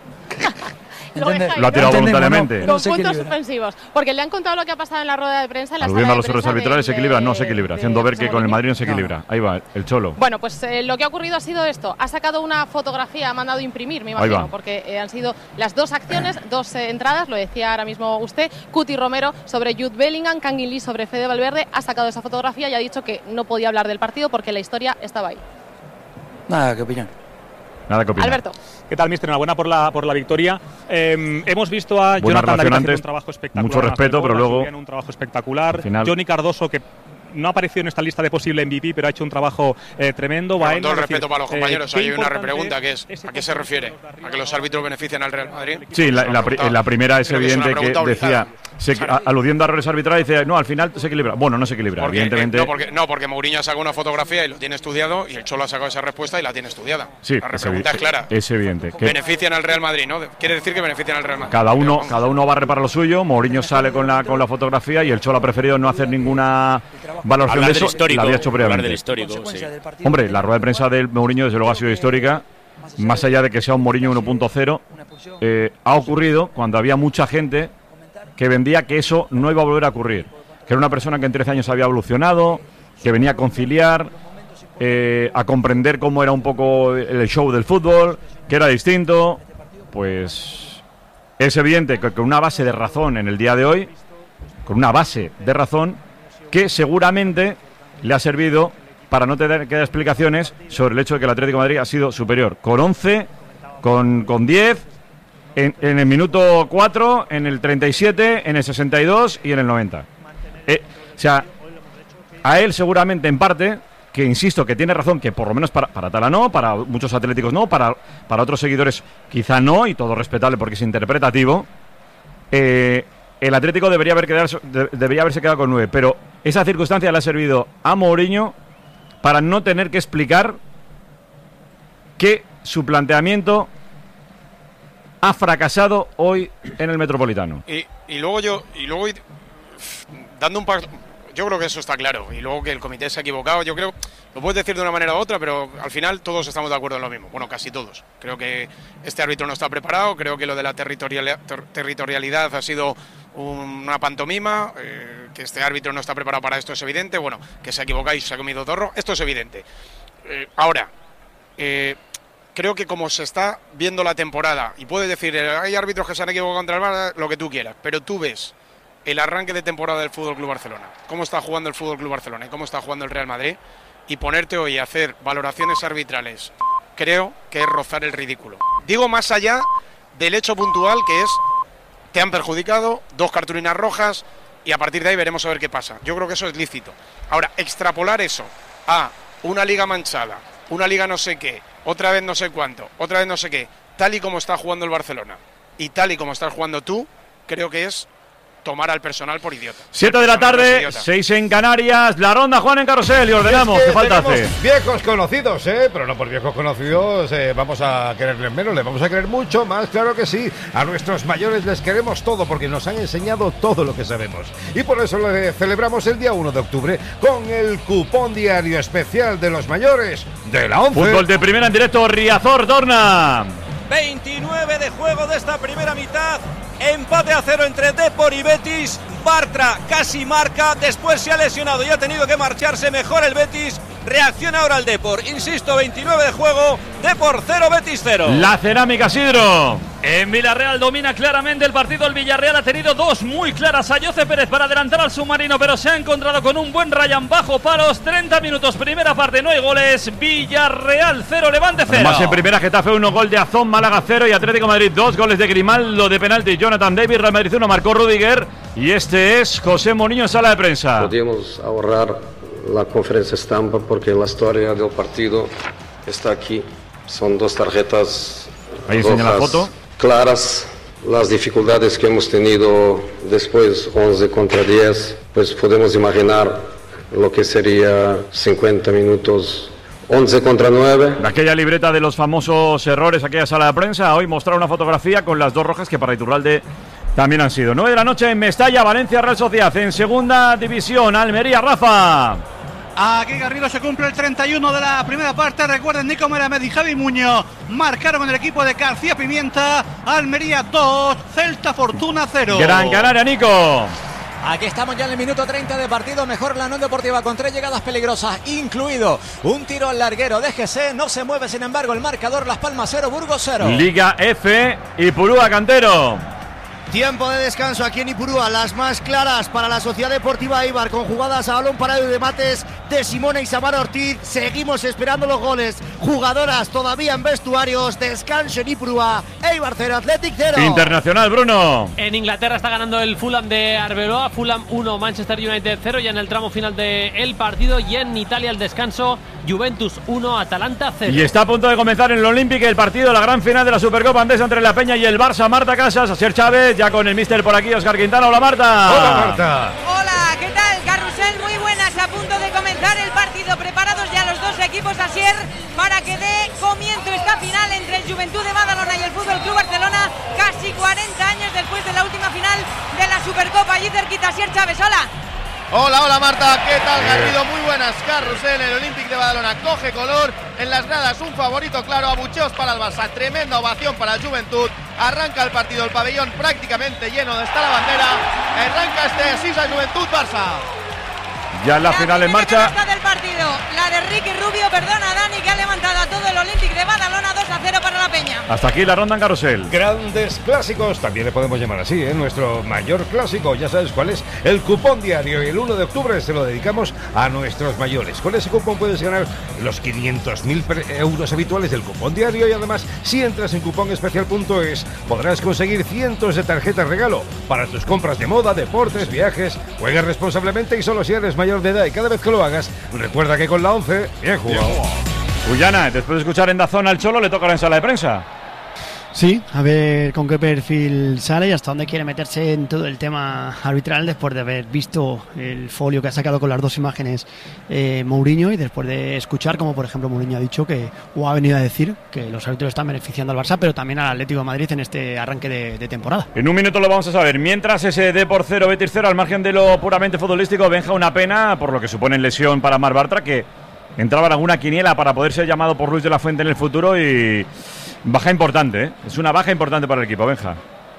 Lo, lo ha tirado voluntariamente. No, con puntos suspensivos. Porque le han contado lo que ha pasado en la rueda de prensa. En la Aludiendo sala a los errores arbitrales, se equilibra, no se equilibra. de, haciendo de, ver que con el Madrid no se equilibra. No. Ahí va, el Cholo. Bueno, pues eh, lo que ha ocurrido ha sido esto. Ha sacado una fotografía, ha mandado imprimir, me imagino, porque eh, han sido las dos acciones, dos eh, entradas, lo decía ahora mismo usted. Cuti Romero sobre Jude Bellingham, Kangin Lee sobre Fede Valverde. Ha sacado esa fotografía y ha dicho que no podía hablar del partido porque la historia estaba ahí. Nada, ¿qué opinan? Nada que opinar. Alberto. ¿Qué tal, mister? Enhorabuena por la, por la victoria. Eh, hemos visto a Buena Jonathan David haciendo antes, un trabajo espectacular. Mucho respeto, pero luego... Un trabajo espectacular. Final. Johnny Cardoso, que no ha aparecido en esta lista de posible M V P, pero ha hecho un trabajo eh, tremendo. Con todo el respeto decir, para los compañeros, eh, hay una repregunta que es ¿a qué se refiere? ¿A que los árbitros benefician al Real Madrid? Sí, la, la, la primera es evidente que, que decía, se, a, aludiendo a errores arbitrales, dice, no, al final se equilibra. Bueno, no se equilibra, porque, evidentemente. Eh, no, porque, no, porque Mourinho ha sacado una fotografía y lo tiene estudiado, y el Cholo ha sacado esa respuesta y la tiene estudiada. Sí, la repregunta es, es clara. Es evidente. Que benefician al Real Madrid, ¿no? Quiere decir que benefician al Real Madrid. Cada uno, cada uno barre para lo suyo, Mourinho sale con la, con la fotografía y el Cholo ha preferido no hacer ninguna valoración de eso. Histórico, la había hecho previamente. Del histórico, sí. Hombre, la rueda de prensa del Mourinho desde luego ha sido histórica, más allá de que sea un Mourinho uno punto cero, eh, ha ocurrido cuando había mucha gente que vendía que eso no iba a volver a ocurrir, que era una persona que en trece años había evolucionado, que venía a conciliar, eh, a comprender cómo era un poco el show del fútbol, que era distinto. Pues es evidente que con una base de razón en el día de hoy, con una base de razón que seguramente le ha servido para no tener que dar explicaciones sobre el hecho de que el Atlético de Madrid ha sido superior con once, con, con diez, en, en el minuto cuatro, en el treinta y siete, en el sesenta y dos y en el noventa. Eh, o sea, a él seguramente en parte, que insisto que tiene razón, que por lo menos para, para Tala no, para muchos atléticos no, para, para otros seguidores quizá no, y todo respetable porque es interpretativo, eh, el Atlético debería, haber quedado, de, debería haberse quedado con nueve, pero esa circunstancia le ha servido a Mourinho para no tener que explicar que su planteamiento ha fracasado hoy en el Metropolitano. Y, y luego yo, y luego dando un par, yo creo que eso está claro, y luego que el comité se ha equivocado, yo creo, lo puedes decir de una manera u otra, pero al final todos estamos de acuerdo en lo mismo, bueno, casi todos. Creo que este árbitro no está preparado, creo que lo de la territorialidad, ter, territorialidad ha sido una pantomima, eh, que este árbitro no está preparado para esto es evidente, bueno, que se ha equivocado y se ha comido zorro, esto es evidente. Eh, ahora, eh, creo que como se está viendo la temporada, y puedes decir, hay árbitros que se han equivocado contra el V A R, lo que tú quieras, pero tú ves el arranque de temporada del F C Barcelona, cómo está jugando el F C Barcelona y cómo está jugando el Real Madrid, y ponerte hoy a hacer valoraciones arbitrales, creo que es rozar el ridículo. Digo más allá del hecho puntual que es, te han perjudicado, dos cartulinas rojas, y a partir de ahí veremos a ver qué pasa. Yo creo que eso es lícito. Ahora, extrapolar eso a una liga manchada, una liga no sé qué, otra vez no sé cuánto, otra vez no sé qué, tal y como está jugando el Barcelona y tal y como estás jugando tú, creo que es tomar al personal por idiota. Siete de la tarde, seis en Canarias, la ronda Juan en Carrusel y ordenamos. Es que ¿Qué falta hace? Viejos conocidos, ¿eh? Pero no por viejos conocidos eh, vamos a quererles menos, les vamos a querer mucho más, claro que sí. A nuestros mayores les queremos todo porque nos han enseñado todo lo que sabemos. Y por eso le celebramos el día uno de octubre con el cupón diario especial de los mayores de la once. Fútbol de primera en directo, Riazor, Dorna. veintinueve de juego de esta primera mitad. Empate a cero entre Depor y Betis. Bartra casi marca, después se ha lesionado y ha tenido que marcharse. Mejor el Betis, reacciona ahora el Depor. Insisto, veintinueve de juego, Depor cero, Betis cero. La Cerámica, Sidro. En Villarreal domina claramente el partido. El Villarreal ha tenido dos muy claras a Jose Pérez para adelantar al submarino, pero se ha encontrado con un buen Ryan bajo palos. treinta minutos, primera parte, no hay goles. Villarreal cero, Levante cero. Además, en primera, Getafe uno, gol de Azón, Málaga cero y Atlético de Madrid dos, goles de Grimaldo de penalti, Jonathan Davis, Real Madrid uno, marcó Rudiger. Y este es José Mourinho en sala de prensa. Podíamos ahorrar la conferencia estampa porque la historia del partido está aquí. Son dos tarjetas Ahí enseña la foto. Claras. Las dificultades que hemos tenido después, once contra diez, pues podemos imaginar lo que sería cincuenta minutos, once contra nueve. Aquella libreta de los famosos errores, aquella sala de prensa, hoy mostrar una fotografía con las dos rojas que para Iturralde también han sido. nueve de la noche en Mestalla, Valencia, Real Sociedad. En segunda división, Almería, Rafa. Aquí Garrido se cumple el treinta y uno de la primera parte. Recuerden, Nico Melamed y Javi Muñoz marcaron en el equipo de García Pimienta. Almería dos, Celta Fortuna cero. Gran Canaria, Nico. Aquí estamos ya en el minuto treinta de partido. Mejor la Unión Deportiva con tres llegadas peligrosas, incluido un tiro al larguero de G C. No se mueve, sin embargo, el marcador. Las Palmas cero, Burgos cero. Liga F y Purúa, Cantero. Tiempo de descanso aquí en Ipurúa, las más claras para la Sociedad Deportiva Eibar, con jugadas a balón parado y remates de Simone y Samara Ortiz. Seguimos esperando los goles. Jugadoras todavía en vestuarios. Descanso en Ipurúa. Eibar cero, Athletic cero. Internacional, Bruno. En Inglaterra está ganando el Fulham de Arbeloa. Fulham uno, Manchester United cero, ya en el tramo final del partido. Y en Italia el descanso, Juventus uno, Atalanta cero. Y está a punto de comenzar en el Olympic el partido, la gran final de la Supercopa Andesa entre La Peña y el Barça. Marta Casas, Asier Chávez, ya con el míster por aquí, Óscar Quintana. Hola, Marta. Hola, Marta. Hola, ¿qué tal? Carrusel, muy buenas, a punto de comenzar el partido. Preparados ya los dos equipos, Asier, para que dé comienzo esta final entre el Juventud de Badalona y el Fútbol Club Barcelona, casi cuarenta años después de la última final de la Supercopa. Allí cerquita, Asier Chávez, hola. Hola, hola Marta, ¿qué tal Garrido? Muy buenas, Carrusel, el Olympic de Badalona coge color, en las gradas un favorito claro, abucheos para el Barça, tremenda ovación para el Juventud, arranca el partido, el pabellón prácticamente lleno, donde está la bandera, arranca este Sisa Juventud-Barça. Ya en la, la final en marcha. Del partido, la de Ricky Rubio, perdona Dani, que ha levantado a todo el Olympic de Badalona, dos a cero para la Peña. Hasta aquí la ronda en Carrusel. Grandes clásicos, también le podemos llamar así, ¿eh? Nuestro mayor clásico, ya sabes cuál es, el cupón diario. Y el uno de octubre se lo dedicamos a nuestros mayores. Con ese cupón puedes ganar los quinientos mil euros habituales del cupón diario. Y además, si entras en cuponespecial punto es, podrás conseguir cientos de tarjetas regalo para tus compras de moda, deportes, viajes. Juega responsablemente y solo si eres mayor de edad, y cada vez que lo hagas, recuerda que con la once, bien jugado. Guyana, después de escuchar en Dazón al Cholo, le tocará en sala de prensa. Sí, a ver con qué perfil sale y hasta dónde quiere meterse en todo el tema arbitral después de haber visto el folio que ha sacado con las dos imágenes eh, Mourinho, y después de escuchar como por ejemplo Mourinho ha dicho que, o ha venido a decir que los árbitros están beneficiando al Barça, pero también al Atlético de Madrid en este arranque de, de temporada. En un minuto lo vamos a saber. Mientras ese Depor cero, Betis cero, al margen de lo puramente futbolístico, Benja, una pena por lo que supone lesión para Marc Bartra, que entraba en alguna quiniela para poder ser llamado por Luis de la Fuente en el futuro, y baja importante, ¿eh? Es una baja importante para el equipo, Benja.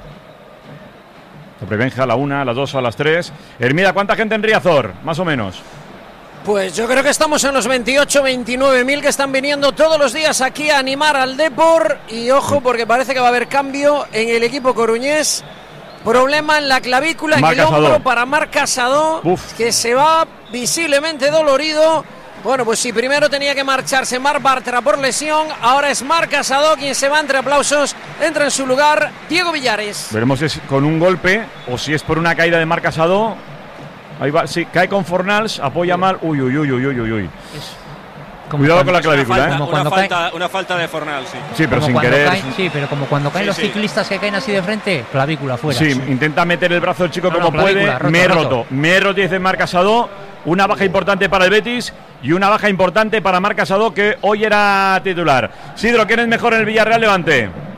Sobre Benja, a la una, a las dos, a las tres. Hermida, ¿cuánta gente en Riazor? Más o menos. Pues yo creo que estamos en los veintiocho, veintinueve mil que están viniendo todos los días aquí a animar al Depor. Y ojo, porque parece que va a haber cambio en el equipo coruñés. Problema en la clavícula, en el hombro para Marc Casado, que se va visiblemente dolorido. Bueno, pues si primero tenía que marcharse Marc Bartra por lesión, ahora es Marc Casado quien se va entre aplausos. Entra en su lugar Diego Villares. Veremos si es con un golpe o si es por una caída de Marc Casado. Ahí va, sí, cae con Fornals, apoya mal. Uy, uy, uy, uy, uy, uy, uy. Cuidado con la clavícula, falta, ¿eh? Una falta, una falta de Fornals, sí. Sí, pero como sin querer. Caen, sí, pero como cuando caen sí, los sí. ciclistas que caen así de frente, clavícula fuera. Sí, sí, intenta meter el brazo el chico no, como no, puede. roto, me he roto. roto. Me he roto, dice Marc Casado. Una baja importante para el Betis y una baja importante para Marc Casado, que hoy era titular. Sidro, ¿quién es mejor en el Villarreal Levante?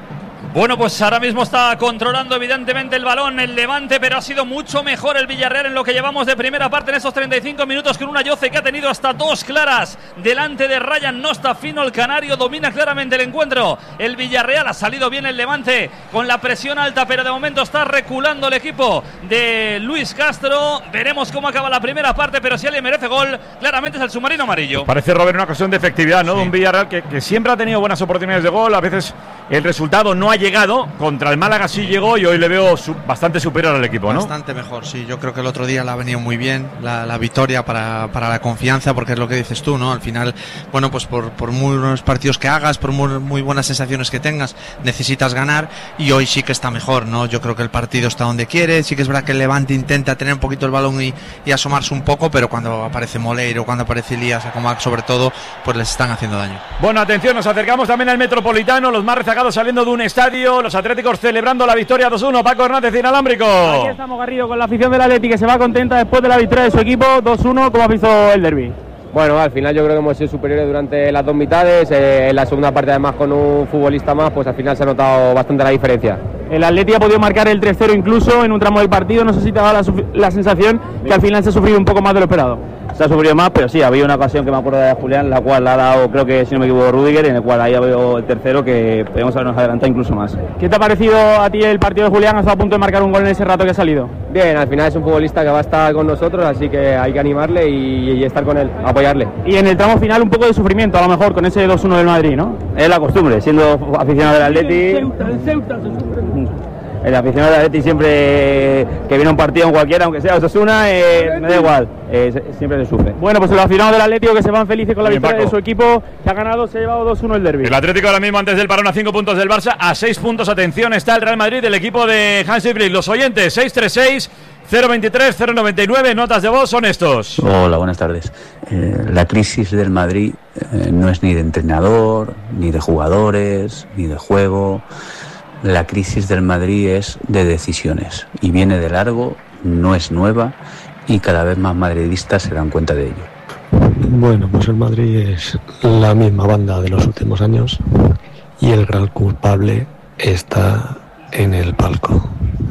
Bueno, pues ahora mismo está controlando evidentemente el balón el Levante, pero ha sido mucho mejor el Villarreal en lo que llevamos de primera parte en estos treinta y cinco minutos, con una Yoce que ha tenido hasta dos claras delante de Ryan. No está fino el canario, domina claramente el encuentro. El Villarreal, ha salido bien el Levante con la presión alta, pero de momento está reculando el equipo de Luis Castro. Veremos cómo acaba la primera parte, pero si alguien merece gol, claramente es el submarino amarillo. Parece, Robert, una cuestión de efectividad, ¿no? Sí. De un Villarreal que, que siempre ha tenido buenas oportunidades de gol. A veces el resultado no ha llegado. Contra el Málaga sí llegó y hoy le veo su, bastante superior al equipo, ¿no? Bastante mejor, sí. Yo creo que el otro día le ha venido muy bien la, la victoria para, para la confianza, porque es lo que dices tú, ¿no? Al final, bueno, pues por, por muy buenos partidos que hagas, por muy, muy buenas sensaciones que tengas, necesitas ganar, y hoy sí que está mejor, ¿no? Yo creo que el partido está donde quiere. Sí que es verdad que el Levante intenta tener un poquito el balón y, y asomarse un poco, pero cuando aparece Moleiro, cuando aparece Elías, Acomac sobre todo, pues les están haciendo daño. Bueno, atención, nos acercamos también al Metropolitano, los más rezagados saliendo de un estadio, los Atléticos celebrando la victoria dos uno. Paco Hernández, inalámbrico. Aquí estamos, Garrido, con la afición del Atlético, que se va contenta después de la victoria de su equipo dos uno. ¿Cómo ha visto el derbi? Bueno, al final yo creo que hemos sido superiores durante las dos mitades. Eh, en la segunda parte, además, con un futbolista más, pues al final se ha notado bastante la diferencia. El Atleti ha podido marcar el tres cero incluso en un tramo del partido. No sé si te da la, la sensación que al final se ha sufrido un poco más de lo esperado. Se ha sufrido más, pero sí, había una ocasión que me acuerdo de Julián, la cual la ha dado, creo que si no me equivoco, Rüdiger, en el cual ahí veo el tercero, que podemos habernos adelantado incluso más. ¿Qué te ha parecido a ti el partido de Julián? ¿Has estado a punto de marcar un gol en ese rato que ha salido? Bien, al final es un futbolista que va a estar con nosotros, así que hay que animarle y, y estar con él, apoyarle. Y en el tramo final un poco de sufrimiento, a lo mejor, con ese dos uno del Madrid, ¿no? Es la costumbre, siendo aficionado del Atleti. El Ceuta, el Ceuta se sufre mucho. El aficionado del Atleti siempre que viene a un partido en cualquiera, aunque sea Osasuna, eh, me da igual, eh, siempre se sufre. Bueno, pues los aficionados del Atlético que se van felices con la victoria de su equipo, que ha ganado, se ha llevado dos uno el derbi. El Atlético ahora mismo antes del parón a cinco puntos del Barça, a seis puntos, atención, está el Real Madrid, el equipo de Hansi Flick. Los oyentes, seis tres seis, cero veintitrés, cero noventa y nueve, notas de voz son estos. Hola, buenas tardes. Eh, la crisis del Madrid eh, no es ni de entrenador, ni de jugadores, ni de juego. La crisis del Madrid es de decisiones y viene de largo, no es nueva y cada vez más madridistas se dan cuenta de ello. Bueno, pues el Madrid es la misma banda de los últimos años y el gran culpable está en el palco.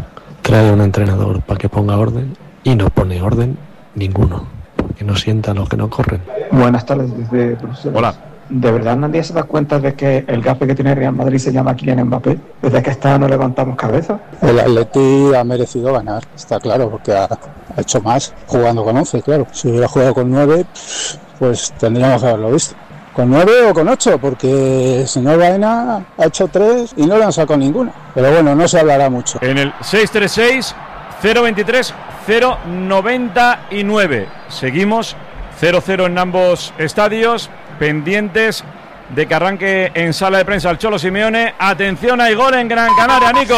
Trae un entrenador para que ponga orden y no pone orden ninguno, porque no sienta a los que no corren. Buenas tardes desde Bruselas. Hola. ¿De verdad nadie se da cuenta de que el gafe que tiene Real Madrid se llama Kylian Mbappé? Desde que está no levantamos cabeza. El Atleti ha merecido ganar, está claro, porque ha, ha hecho más jugando con once, claro. Si hubiera jugado con nueve, pues tendríamos que haberlo visto. Con nueve o con ocho, porque el señor Baena ha hecho tres y no le han sacado ninguna. Pero bueno, no se hablará mucho. En el seis tres seis, cero veintitrés, cero noventa y nueve. Seguimos cero cero en ambos estadios, pendientes de que arranque en sala de prensa el Cholo Simeone. Atención, hay gol en Gran Canaria, Nico.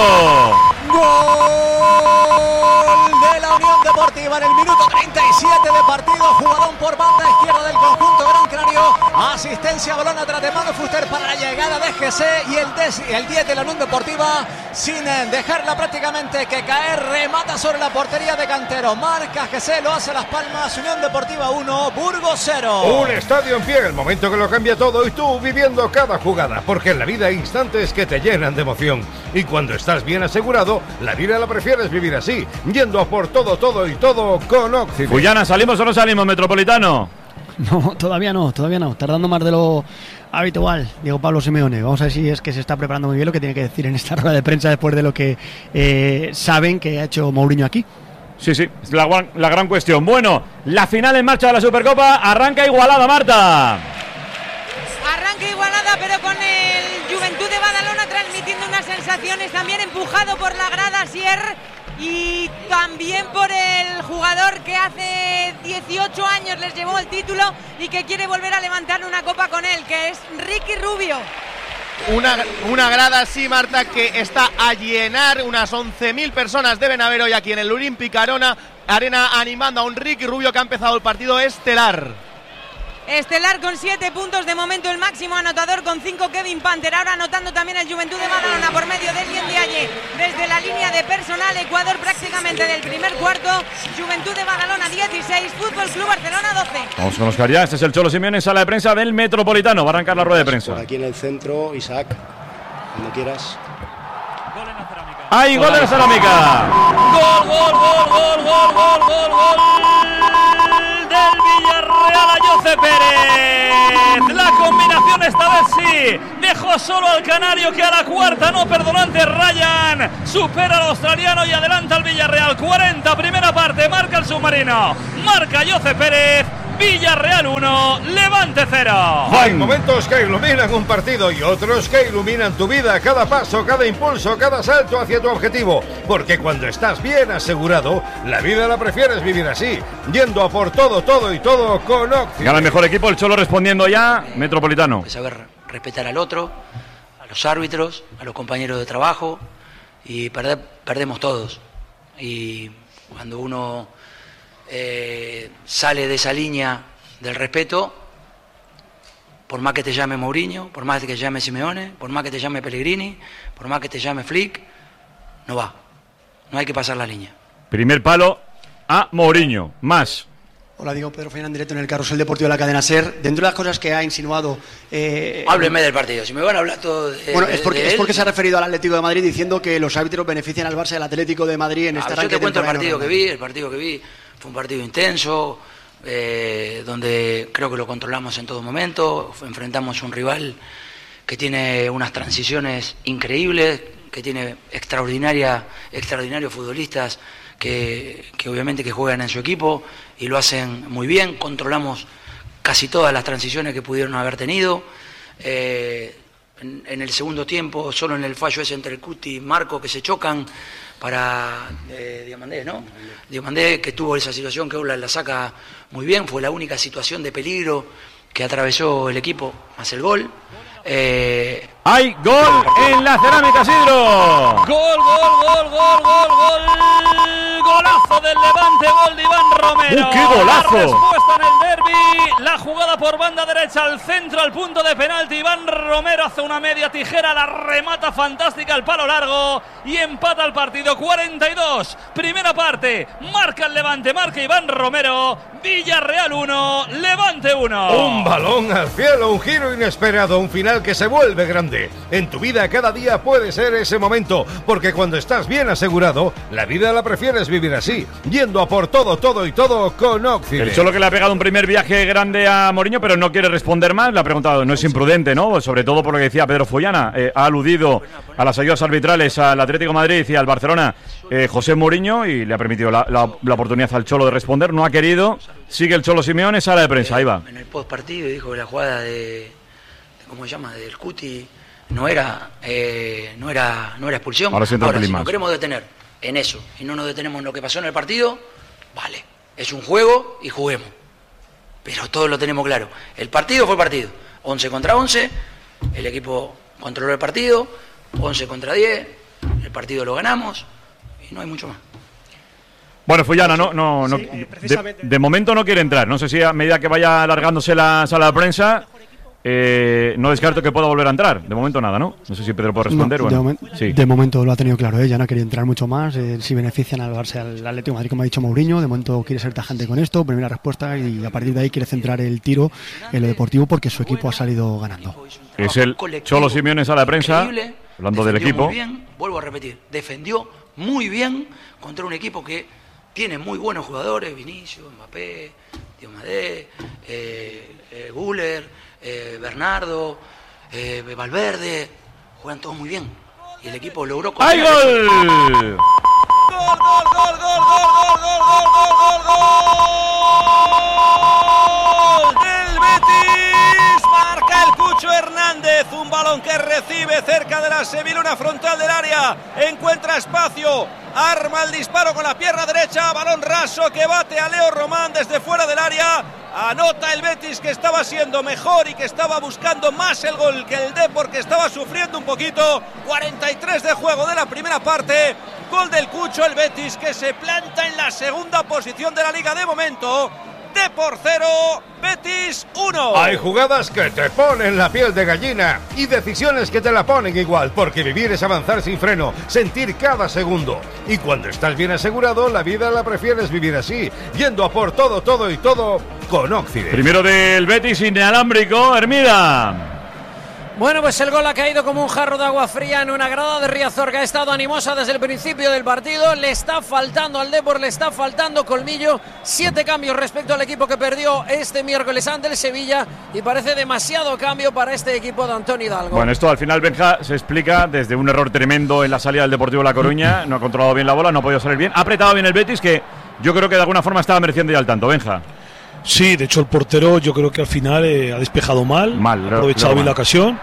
Gol de la Unión Deportiva en el minuto treinta y siete de partido. Jugadón por banda izquierda del conjunto Gran Canario. Asistencia, balón atrás de Manu Fuster para la llegada de G C y el, el diez de la Unión Deportiva, sin dejarla prácticamente que caer, remata sobre la portería de Cantero. Marca G C, lo hace Las Palmas. Unión Deportiva uno, Burgos cero. Un estadio en pie, el momento que lo cambia todo, y tú viviendo cada jugada, porque en la vida hay instantes que te llenan de emoción. Y cuando estás bien asegurado, la vida la prefieres vivir así, yendo a por todo, todo y todo con Oxy. Fullana, ¿salimos o no salimos, Metropolitano? No, todavía no, todavía no, tardando más de lo habitual, Diego Pablo Simeone. Vamos a ver si es que se está preparando muy bien lo que tiene que decir en esta rueda de prensa después de lo que eh, saben que ha hecho Mourinho aquí. Sí, sí, es la, la gran cuestión. Bueno, la final en marcha de la Supercopa arranca igualada, Marta. Arranca igualada, pero con el Juventud de Badalona transmitiendo unas sensaciones, también empujado por la grada Sier y también por el jugador que hace dieciocho años les llevó el título y que quiere volver a levantar una copa con él, que es Ricky Rubio. Una, una grada así, Marta, que está a llenar. Unas once mil personas deben haber hoy aquí en el Olympic Arena, Arena animando a un Ricky Rubio que ha empezado el partido estelar. Estelar con siete puntos, de momento el máximo anotador con cinco Kevin Panther. Ahora anotando también el Juventud de Badalona por medio de Elien Diaye desde la línea de personal. Ecuador prácticamente del primer cuarto. Juventud de Badalona dieciséis, Fútbol Club Barcelona doce. Vamos con Oscar ya, este es el Cholo Simeone en sala de prensa del Metropolitano. Va a arrancar la rueda de prensa. Por aquí en el centro, Isaac, cuando quieras. ¡Hay gol de la Cerámica! ¡Gol, gol, gol, gol, gol, gol, gol, gol! Del Villarreal a Jose Pérez. La combinación esta vez sí. Dejó solo al canario, que a la cuarta no perdonó ante Ryan. Supera al australiano y adelanta al Villarreal. cuarenta, primera parte. Marca el submarino. Marca Jose Pérez. Villarreal uno, Levante cero. Hay momentos que iluminan un partido y otros que iluminan tu vida, cada paso, cada impulso, cada salto hacia tu objetivo. Porque cuando estás bien asegurado, la vida la prefieres vivir así, yendo a por todo, todo y todo con Occidente. Gana el mejor equipo, el Cholo respondiendo ya, Metropolitano. Saber respetar al otro, a los árbitros, a los compañeros de trabajo, y perder, perdemos todos. Y cuando uno Eh, sale de esa línea del respeto, por más que te llame Mourinho, por más que te llame Simeone, por más que te llame Pellegrini, por más que te llame Flick, no va, no hay que pasar la línea. Primer palo a Mourinho, más. Hola, digo Pedro Fernán, directo en el Carrusel Deportivo de la Cadena SER. Dentro de las cosas que ha insinuado... Eh, Háblenme del partido, si me van a hablar todo de, Bueno, es porque, de es porque se ha referido al Atlético de Madrid diciendo que los árbitros benefician al Barça y al Atlético de Madrid en este ah, arranque. Yo te cuento el temporada partido que normal. vi, el partido que vi fue un partido intenso, eh, donde creo que lo controlamos en todo momento, enfrentamos un rival que tiene unas transiciones increíbles, que tiene extraordinaria, extraordinarios futbolistas que, que obviamente que juegan en su equipo y lo hacen muy bien, controlamos casi todas las transiciones que pudieron haber tenido. Eh, en, en el segundo tiempo, solo en el fallo ese entre el Cuti y Marco que se chocan para eh, Diomandé, ¿no? Diomandé, que tuvo esa situación que Ola la saca muy bien, fue la única situación de peligro que atravesó el equipo, más el gol. Eh, ¡Hay gol en la Cerámica, Sidro! Gol, gol, gol, gol, gol, gol. Golazo del Levante, gol de Iván Romero. ¡Uh, qué golazo! La respuesta en el derbi, la jugada por banda derecha al centro, al punto de penalti. Iván Romero hace una media tijera, la remata fantástica al palo largo y empata el partido. cuarenta y dos, primera parte, marca el Levante, marca Iván Romero. Villarreal uno, Levante uno. Un balón al cielo, un giro inesperado, un final que se vuelve grande. En tu vida cada día puede ser ese momento, porque cuando estás bien asegurado, la vida la prefieres vivir así, yendo a por todo, todo y todo con Occidente. El Cholo, que le ha pegado un primer viaje grande a Mourinho, pero no quiere responder más. Le ha preguntado, no es imprudente, ¿no? Sobre todo por lo que decía Pedro Follana. Eh, ha aludido a las ayudas arbitrales al Atlético de Madrid y al Barcelona eh, José Mourinho, y le ha permitido la, la, la oportunidad al Cholo de responder. No ha querido. Sigue el Cholo Simeone, sala de prensa, ahí va. En el post partido dijo que la jugada de, de ¿cómo se llama? Del Cuti no era, eh, no era, no era expulsión. Ahora, Ahora si si más. nos queremos detener en eso y no nos detenemos en lo que pasó en el partido, vale, es un juego y juguemos. Pero todos lo tenemos claro. El partido fue partido. once contra once, el equipo controló el partido, once contra diez, el partido lo ganamos y no hay mucho más. Bueno, Follana, no, no, no Sí, eh, de, precisamente. de momento no quiere entrar. No sé si a medida que vaya alargándose la sala de prensa, eh, no descarto que pueda volver a entrar. De momento nada, ¿no? No sé si Pedro puede responder. No, bueno, de, momen- sí. de momento lo ha tenido claro ella, no quería entrar mucho más. Eh, si benefician al Barça, al Atlético de Madrid, como ha dicho Mourinho, de momento quiere ser tajante con esto, primera respuesta, y a partir de ahí quiere centrar el tiro en lo deportivo porque su equipo ha salido ganando. Es el Cholo Simeone en sala de prensa, Increíble, hablando del defendió equipo. Muy bien, vuelvo a repetir, defendió muy bien contra un equipo que tiene muy buenos jugadores, Vinicius, Mbappé, Diomadé, eh, eh, Guller, eh, Bernardo, eh, Valverde, juegan todos muy bien. Y el equipo logró... ¡Hay gol! ¡Gol, gol, gol, gol, gol, gol, gol, gol, gol, gol! ¡Del Betis! Marca el Cucho Hernández, un balón que recibe cerca de la semiluna frontal del área, encuentra espacio, arma el disparo con la pierna derecha, balón raso que bate a Leo Román desde fuera del área. Anota el Betis, que estaba siendo mejor y que estaba buscando más el gol que el Depor, que estaba sufriendo un poquito. cuarenta y tres de juego de la primera parte. Gol del Cucho, el Betis, que se planta en la segunda posición de la liga de momento. Depor cero, Betis uno. Hay jugadas que te ponen la piel de gallina y decisiones que te la ponen igual, porque vivir es avanzar sin freno, sentir cada segundo. Y cuando estás bien asegurado, la vida la prefieres vivir así, yendo a por todo, todo y todo con Occidente. Primero del Betis, inalámbrico, Hermida. Bueno, pues el gol ha caído como un jarro de agua fría en una grada de Riazor, que ha estado animosa desde el principio del partido. Le está faltando al Depor, le está faltando colmillo. Siete cambios respecto al equipo que perdió este miércoles ante el Sevilla, y parece demasiado cambio para este equipo de Antonio Hidalgo. Bueno, esto al final, Benja, se explica desde un error tremendo en la salida del Deportivo La Coruña. No ha controlado bien la bola, no ha podido salir bien. Ha apretado bien el Betis, que yo creo que de alguna forma estaba mereciendo ya el tanto, Benja. Sí, de hecho el portero yo creo que al final eh, ha despejado mal, mal ha aprovechado bien mal. la ocasión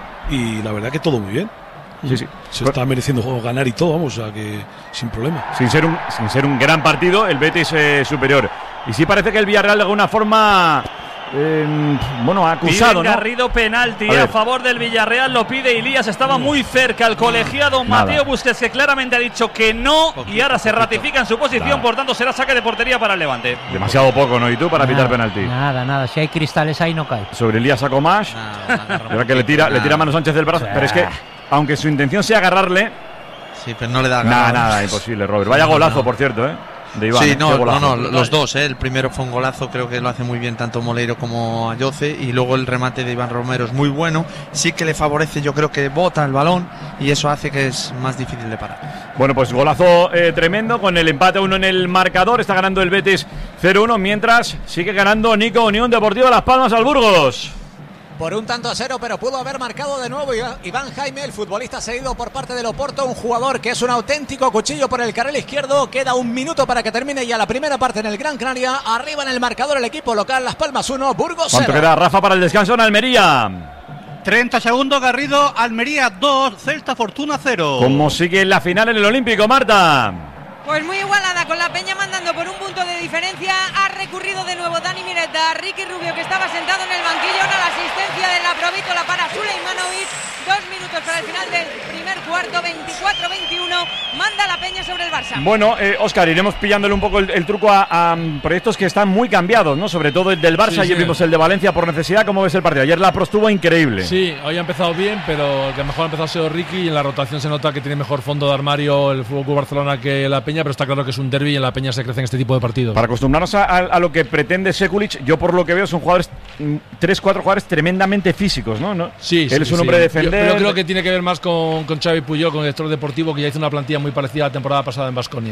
y la verdad que todo muy bien. Sí, sí. Se está mereciendo ganar y todo, vamos, o sea que sin problema. Sin ser un, sin ser un gran partido, el Betis eh, superior. Y sí parece que el Villarreal de alguna forma eh, bueno, ha acusado, Pide ¿no? Garrido penalti a, a favor del Villarreal, lo pide Ilías, estaba muy cerca el colegiado Nada. Mateo Busquets, que claramente ha dicho que no, Poquito, y ahora se poquito. ratifica en su posición, Nada. por tanto será saque de portería para el Levante. Demasiado poco, ¿no? ¿Y tú para pitar penalti? Nada, nada, si hay cristales ahí no cae. Sobre Elías Sacomash, ahora que le tira, le tira a Manu Sánchez del brazo, pero es que aunque su intención sea agarrarle, sí, pero no le da nada, ganas. nada, imposible, Robert. Vaya golazo, por cierto, ¿eh? De Iván. Sí, ¿eh? no, Qué golazo. no, no, los dos, ¿eh? El primero fue un golazo, creo que lo hace muy bien tanto Moleiro como Ayoce, y luego el remate de Iván Romero es muy bueno, sí que le favorece, yo creo que bota el balón y eso hace que es más difícil de parar. Bueno, pues golazo eh, tremendo, con el empate uno en el marcador, está ganando el Betis cero uno, mientras sigue ganando Nico Unión Deportiva Las Palmas al Burgos. Por un tanto a cero, pero pudo haber marcado de nuevo Iván Jaime, el futbolista cedido por parte del Oporto, un jugador que es un auténtico cuchillo por el carril izquierdo. Queda un minuto para que termine ya la primera parte en el Gran Canaria. Arriba en el marcador el equipo local, Las Palmas uno, Burgos cero. ¿Cuánto queda, Rafa, para el descanso en Almería? treinta segundos, Garrido, Almería dos, Celta Fortuna cero. ¿Cómo sigue la final en el Olímpico, Marta? Pues muy igualada, con la Peña mandando por un punto de diferencia. Ha recurrido de nuevo Dani Mireta a Ricky Rubio, que estaba sentado en el banquillo. Ahora la asistencia de la Provítola para Suleimanovic. Dos minutos para el final del primer cuarto, veinticuatro veintiuno. Manda la Peña sobre el Barça. Bueno, eh, Óscar, iremos pillándole un poco el, el truco a, a proyectos que están muy cambiados, ¿no? Sobre todo el del Barça, Sí, ayer sí. vimos el de Valencia por necesidad. ¿Cómo ves el partido? Ayer la Pro estuvo increíble. Sí, hoy ha empezado bien, pero el que mejor ha empezado ha sido Ricky, y en la rotación se nota que tiene mejor fondo de armario el F C Barcelona que la Peña, pero está claro que es un derbi y en la Peña se crece en este tipo de partidos. Para acostumbrarnos a, a, a lo que pretende Sekulic, yo por lo que veo son jugadores, mm, tres, cuatro jugadores tremendamente físicos, ¿no? ¿No? Sí, Él sí, es un sí. hombre de Yo- defender. Pero creo que tiene que ver más con, con Xavi Puyol, con el director deportivo, que ya hizo una plantilla muy parecida a la temporada pasada en Baskonia.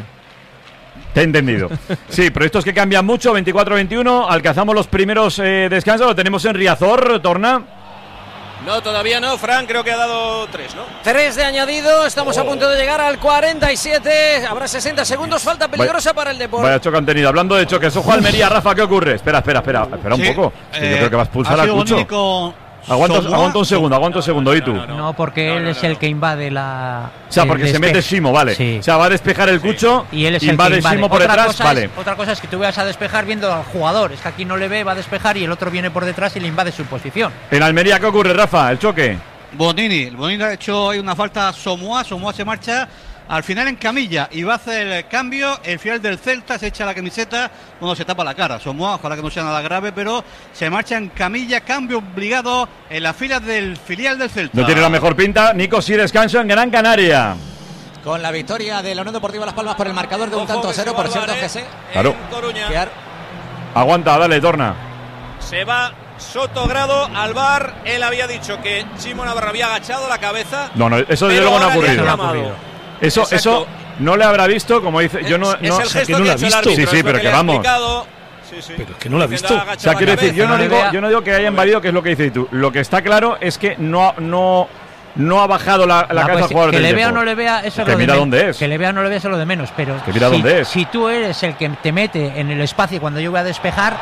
Te he entendido. Sí, proyectos que cambian mucho, veinticuatro veintiuno, alcanzamos los primeros eh, descansos, lo tenemos en Riazor, Torna. No, todavía no, Fran, creo que ha dado tres, ¿no? Tres de añadido, estamos a punto de llegar al cuarenta y siete. Habrá sesenta segundos, falta peligrosa para el Depor. Vaya choque han tenido. Hablando de choques, ojo Almería, Rafa, ¿qué ocurre? Espera, espera, espera, espera un Sí, poco. Es que eh, yo creo que va a expulsar ha al sido Cucho. Dominico Aguanta, Somoa. aguanta un segundo, aguanta un segundo, ¿y tú? No, porque él es el que invade la. O sea, el porque se despeje. mete Simo, vale. Sí. O sea, va a despejar el Cucho, Y él es el invade que invade. Simo por otra detrás, cosa vale. Es, otra cosa es que tú vayas a despejar viendo al jugador. Es que aquí no le ve, va a despejar y el otro viene por detrás y le invade su posición. En Almería, ¿qué ocurre, Rafa? ¿El choque? Bonini, Bonini ha hecho hoy una falta a Somoa, Somoa se marcha al final en camilla y va a hacer el cambio. El final del Celta se echa la camiseta, bueno, se tapa la cara. Somoa, ojalá que no sea nada grave, pero se marcha en camilla, cambio obligado en las filas del filial del Celta. No tiene la mejor pinta. Nico, sí, descanso en Gran Canaria. Con la victoria de la Unión Deportiva Las Palmas por el marcador de un tanto a cero, por cierto, que se. Claro. Coruña. Aguanta, dale, Torna. Se va Sotogrado al bar. Él había dicho que Chimo Navarro había agachado la cabeza. No, no, eso desde pero luego no ha ahora le han ocurrido. llamado. Eso, Exacto. eso no le habrá visto, como dice. Yo no, Es no el sé gesto que no que lo ha ha hecho el visto. árbitro, Sí, es sí, lo pero que que le ha vamos. explicado. Sí, sí. Pero que no lo ha Diciendo, visto. "Agacha O sea, la quiero decir, yo cabeza". no digo, yo no digo que haya invadido, que es lo que dices tú. Lo que está claro es que no, no, no ha bajado la, la Ah, cabeza pues, al jugador que del le vea o Depor. no le vea, eso es Que lo de mira men- dónde es. Que le vea o no le vea, eso es lo de menos. Pero Que mira si, dónde es. si tú eres el que te mete en el espacio cuando yo voy a despejar,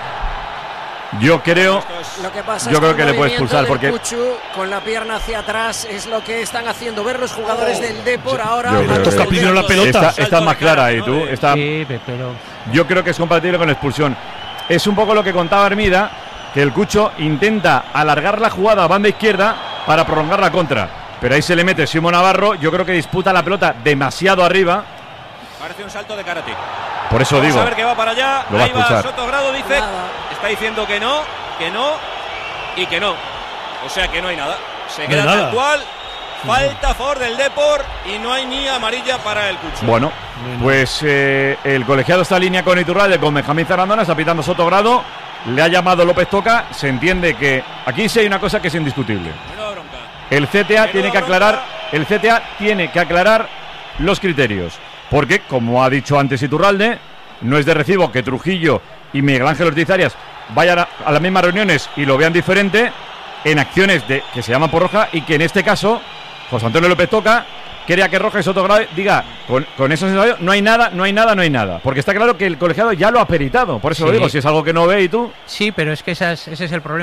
Yo creo, Lo que pasa yo es creo que que el le puede movimiento expulsar del porque Cuchu con la pierna hacia atrás es lo que están haciendo ver los jugadores del Depor ahora. yo creo Toca que- primero la Está, está más clara ahí, tú. Está, sí, pe- pero yo creo que es compatible con la expulsión. Es un poco lo que contaba Hermida, que el Cucho intenta alargar la jugada a banda izquierda para prolongar la contra. Pero ahí se le mete Simo Navarro, yo creo que disputa la pelota demasiado arriba. Parece un salto de karate. Por eso Vamos digo. a ver que va para allá. Lo va a Ahí va expulsar. Sotogrado, dice. Está diciendo que no, que no y que no. O sea que no hay nada. Se No queda hay tal nada. cual. Falta a favor del Depor y no hay ni amarilla para el Cucho. Bueno, pues eh, el colegiado está en línea con Iturralde, con Benjamín Zarandona, está pitando Sotogrado. Le ha llamado López Toca. Se entiende que aquí sí hay una cosa que es indiscutible. Menuda bronca. el C T A tiene que aclarar, el C T A tiene que aclarar los criterios, porque como ha dicho antes Iturralde, no es de recibo que Trujillo y Miguel Ángel Ortiz Arias vayan a, a las mismas reuniones y lo vean diferente en acciones de que se llaman por roja, y que en este caso José Antonio López Toca quería que Roja y Sotogrado diga con, con eso no hay nada, no hay nada, no hay nada, porque está claro que el colegiado ya lo ha peritado, por eso Sí. lo digo, si es algo que no ve y tú. Sí, pero es que esa es, ese es el problema.